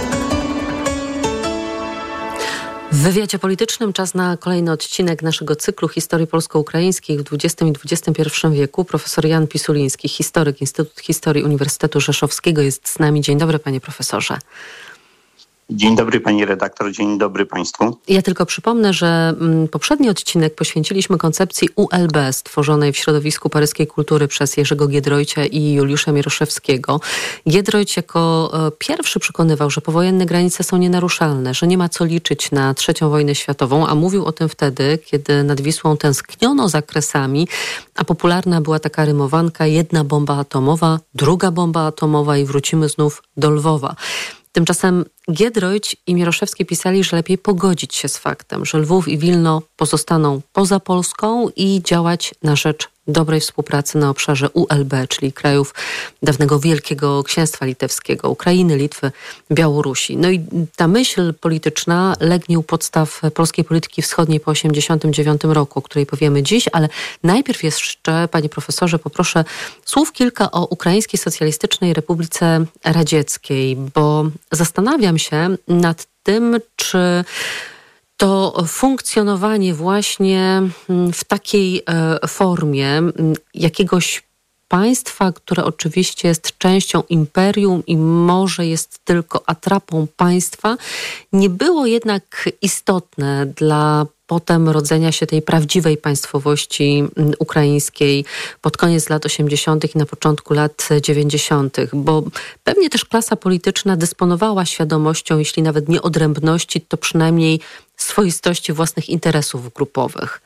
W wywiadzie politycznym czas na kolejny odcinek naszego cyklu historii polsko-ukraińskiej w dwudziestym i dwudziestym pierwszym wieku. Profesor Jan Pisuliński, historyk, Instytut Historii Uniwersytetu Rzeszowskiego jest z nami. Dzień dobry, panie profesorze. Dzień dobry pani redaktor, dzień dobry państwu. Ja tylko przypomnę, że poprzedni odcinek poświęciliśmy koncepcji U L B stworzonej w środowisku paryskiej kultury przez Jerzego Giedroycia i Juliusza Mieroszewskiego. Giedroyć jako pierwszy przekonywał, że powojenne granice są nienaruszalne, że nie ma co liczyć na trzecią wojnę światową, a mówił o tym wtedy, kiedy nad Wisłą tęskniono za Kresami, a popularna była taka rymowanka: jedna bomba atomowa, druga bomba atomowa i wrócimy znów do Lwowa. Tymczasem Giedroyć i Mieroszewski pisali, że lepiej pogodzić się z faktem, że Lwów i Wilno pozostaną poza Polską i działać na rzecz dobrej współpracy na obszarze U L B, czyli krajów dawnego Wielkiego Księstwa Litewskiego, Ukrainy, Litwy, Białorusi. No i ta myśl polityczna legnie u podstaw polskiej polityki wschodniej po osiemdziesiątym dziewiątym roku, o której powiemy dziś, ale najpierw jeszcze, panie profesorze, poproszę słów kilka o Ukraińskiej Socjalistycznej Republice Radzieckiej, bo zastanawiam się nad tym, czy to funkcjonowanie właśnie w takiej formie jakiegoś państwa, które oczywiście jest częścią imperium i może jest tylko atrapą państwa, nie było jednak istotne dla potem rodzenia się tej prawdziwej państwowości ukraińskiej pod koniec lat osiemdziesiątych i na początku lat dziewięćdziesiątych, bo pewnie też klasa polityczna dysponowała świadomością, jeśli nawet nie odrębności, to przynajmniej swoistości własnych interesów grupowych.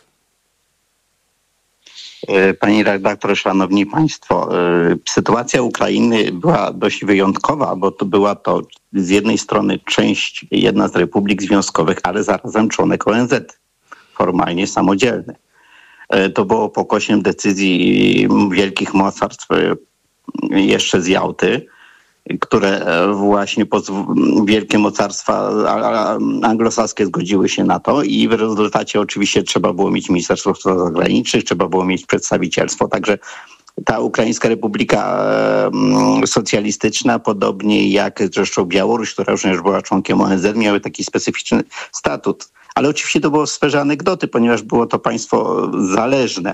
Pani redaktor, szanowni państwo, sytuacja Ukrainy była dość wyjątkowa, bo to była to z jednej strony część, jedna z republik związkowych, ale zarazem członek O N Z, formalnie samodzielny. To było pokłosiem decyzji wielkich mocarstw jeszcze z Jałty, które właśnie pozw- wielkie mocarstwa anglosaskie zgodziły się na to i w rezultacie oczywiście trzeba było mieć Ministerstwo Spraw Zagranicznych, trzeba było mieć przedstawicielstwo. Także ta Ukraińska Republika Socjalistyczna, podobnie jak zresztą Białoruś, która również była członkiem O N Z, miały taki specyficzny statut. Ale oczywiście to było w sferze anegdoty, ponieważ było to państwo zależne.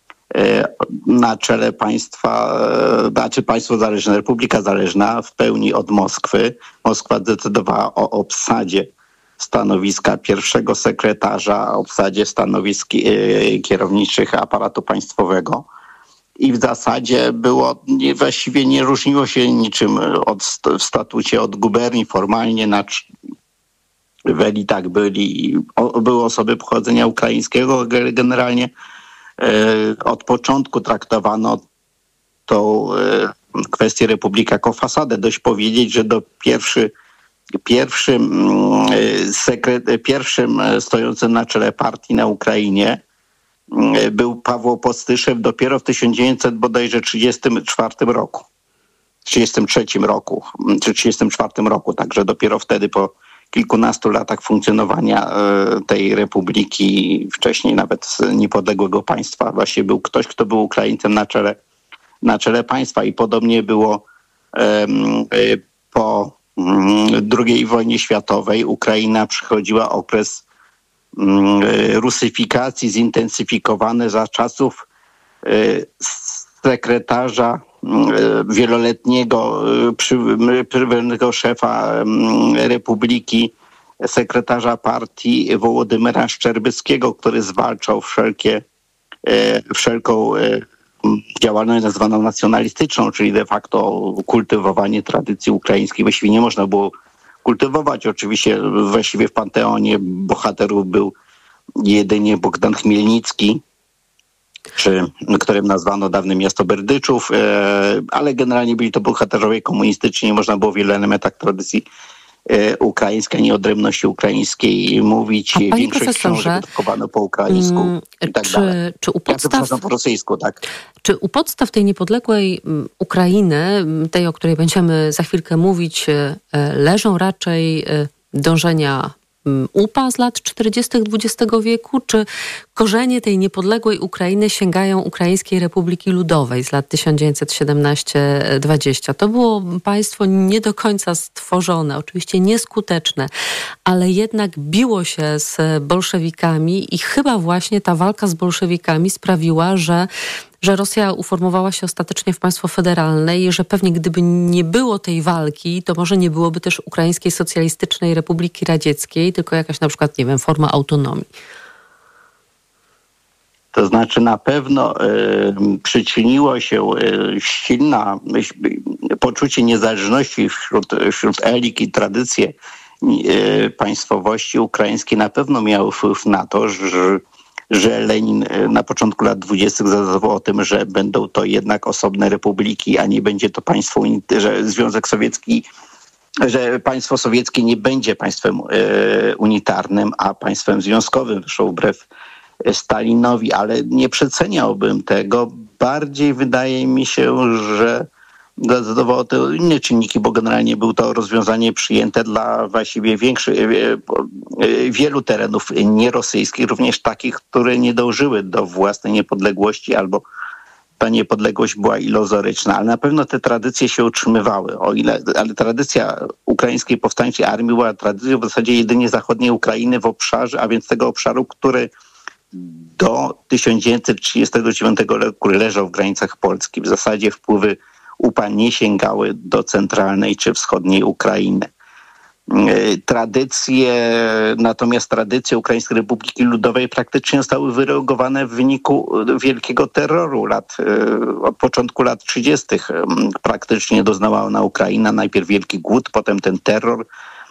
Na czele państwa, znaczy państwo zależne, Republika Zależna w pełni od Moskwy. Moskwa decydowała o obsadzie stanowiska pierwszego sekretarza, obsadzie stanowisk kierowniczych aparatu państwowego. I w zasadzie było, nie, właściwie nie różniło się niczym od, w statucie od guberni. Formalnie na, w elitach byli, o, były osoby pochodzenia ukraińskiego, generalnie od początku traktowano tą kwestię republiki jako fasadę. Dość powiedzieć, że do pierwszy, pierwszym, sekret, pierwszym stojącym na czele partii na Ukrainie był Pawło Postyszew dopiero w tysiąc dziewięćset bodajże trzydziestym czwartym roku. trzydziestym trzecim roku, czy trzydziestym czwartym roku, także dopiero wtedy po kilkunastu latach funkcjonowania tej republiki, wcześniej nawet niepodległego państwa, właśnie był ktoś, kto był Ukraińcem na czele, na czele państwa i podobnie było um, po um, drugiej wojnie światowej. Ukraina przechodziła okres um, rusyfikacji zintensyfikowany za czasów um, sekretarza wieloletniego prywatnego szefa Republiki, sekretarza partii Wołodymyra Szczerbyckiego, który zwalczał wszelkie, wszelką działalność nazwaną nacjonalistyczną, czyli de facto kultywowanie tradycji ukraińskiej. Właściwie nie można było kultywować. Oczywiście właściwie w panteonie bohaterów był jedynie Bogdan Chmielnicki, czy którym nazwano dawne miasto Berdyczów, ale generalnie byli to bohaterowie komunistyczni, nie można było w wielu elementach tradycji ukraińskiej, nieodrębności ukraińskiej mówić. A większość książek drukowano po ukraińsku mm, i tak czy, dalej. Czy u podstaw, ja po rosyjsku, tak. Czy u podstaw tej niepodległej Ukrainy, tej, o której będziemy za chwilkę mówić, leżą raczej dążenia U P A z lat czterdziestych dwudziestego wieku, czy korzenie tej niepodległej Ukrainy sięgają Ukraińskiej Republiki Ludowej z lat tysiąc dziewięćset siedemnaście dwadzieścia? To było państwo nie do końca stworzone, oczywiście nieskuteczne, ale jednak biło się z bolszewikami i chyba właśnie ta walka z bolszewikami sprawiła, że że Rosja uformowała się ostatecznie w państwo federalne i że pewnie gdyby nie było tej walki, to może nie byłoby też Ukraińskiej Socjalistycznej Republiki Radzieckiej, tylko jakaś na przykład, nie wiem, forma autonomii. To znaczy na pewno y, przyczyniło się y, silne y, poczucie niezależności wśród, wśród elit i tradycje y, państwowości ukraińskiej na pewno miały wpływ na to, że że Lenin na początku lat dwudziestych zadecydował o tym, że będą to jednak osobne republiki, a nie będzie to państwo, że Związek Sowiecki, że państwo sowieckie nie będzie państwem unitarnym, a państwem związkowym, zresztą wbrew Stalinowi, ale nie przeceniałbym tego. Bardziej wydaje mi się, że zdecydowało to inne czynniki, bo generalnie było to rozwiązanie przyjęte dla właściwie większych, wielu terenów nierosyjskich, również takich, które nie dążyły do własnej niepodległości albo ta niepodległość była iluzoryczna, ale na pewno te tradycje się utrzymywały. O ile, ale tradycja ukraińskiej powstańczej armii była tradycją w zasadzie jedynie zachodniej Ukrainy w obszarze, a więc tego obszaru, który do tysiąc dziewięćset trzydziestego dziewiątego roku leżał w granicach Polski. W zasadzie wpływy U P A nie sięgały do centralnej czy wschodniej Ukrainy. Tradycje, natomiast tradycje Ukraińskiej Republiki Ludowej praktycznie zostały wyregulowane w wyniku wielkiego terroru lat, od początku lat trzydziestych. Praktycznie doznała ona Ukraina, najpierw wielki głód, potem ten terror,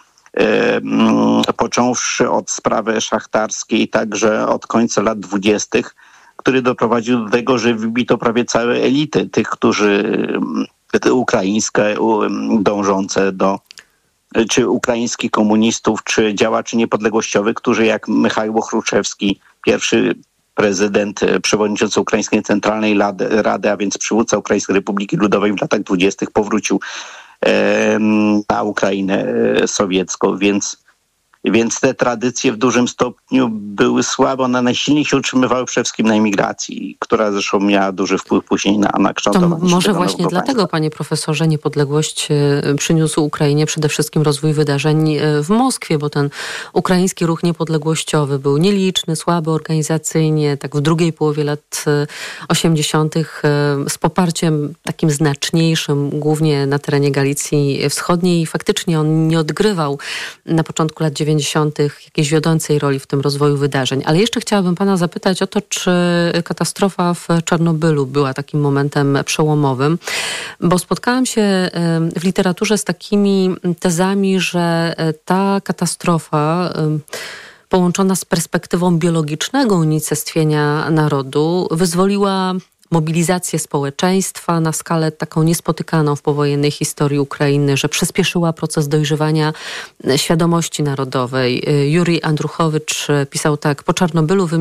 począwszy od sprawy szachtarskiej, także od końca lat dwudziestych, który doprowadził do tego, że wybito prawie całe elity tych, którzy ukraińskie, dążące do, czy ukraińskich komunistów, czy działaczy niepodległościowych, którzy jak Michaiło Chruszczewski, pierwszy prezydent, przewodniczący Ukraińskiej Centralnej Rady, Rady, a więc przywódca Ukraińskiej Republiki Ludowej w latach dwudziestych powrócił na Ukrainę sowiecką, więc Więc te tradycje w dużym stopniu były słabe. One najsilniej się utrzymywały przede wszystkim na emigracji, która zresztą miała duży wpływ później na, na kształtowanie to się może tego właśnie nowego dlatego, państwa. panie profesorze, niepodległość przyniósł Ukrainie przede wszystkim rozwój wydarzeń w Moskwie, bo ten ukraiński ruch niepodległościowy był nieliczny, słaby organizacyjnie, tak w drugiej połowie lat osiemdziesiątych z poparciem takim znaczniejszym, głównie na terenie Galicji Wschodniej i faktycznie on nie odgrywał na początku lat dziewięćdziesiątych jakiejś wiodącej roli w tym rozwoju wydarzeń. Ale jeszcze chciałabym pana zapytać o to, czy katastrofa w Czarnobylu była takim momentem przełomowym, bo spotkałam się w literaturze z takimi tezami, że ta katastrofa połączona z perspektywą biologicznego unicestwienia narodu wyzwoliła mobilizację społeczeństwa na skalę taką niespotykaną w powojennej historii Ukrainy, że przyspieszyła proces dojrzewania świadomości narodowej. Jurij Andruchowicz pisał tak: po Czarnobylu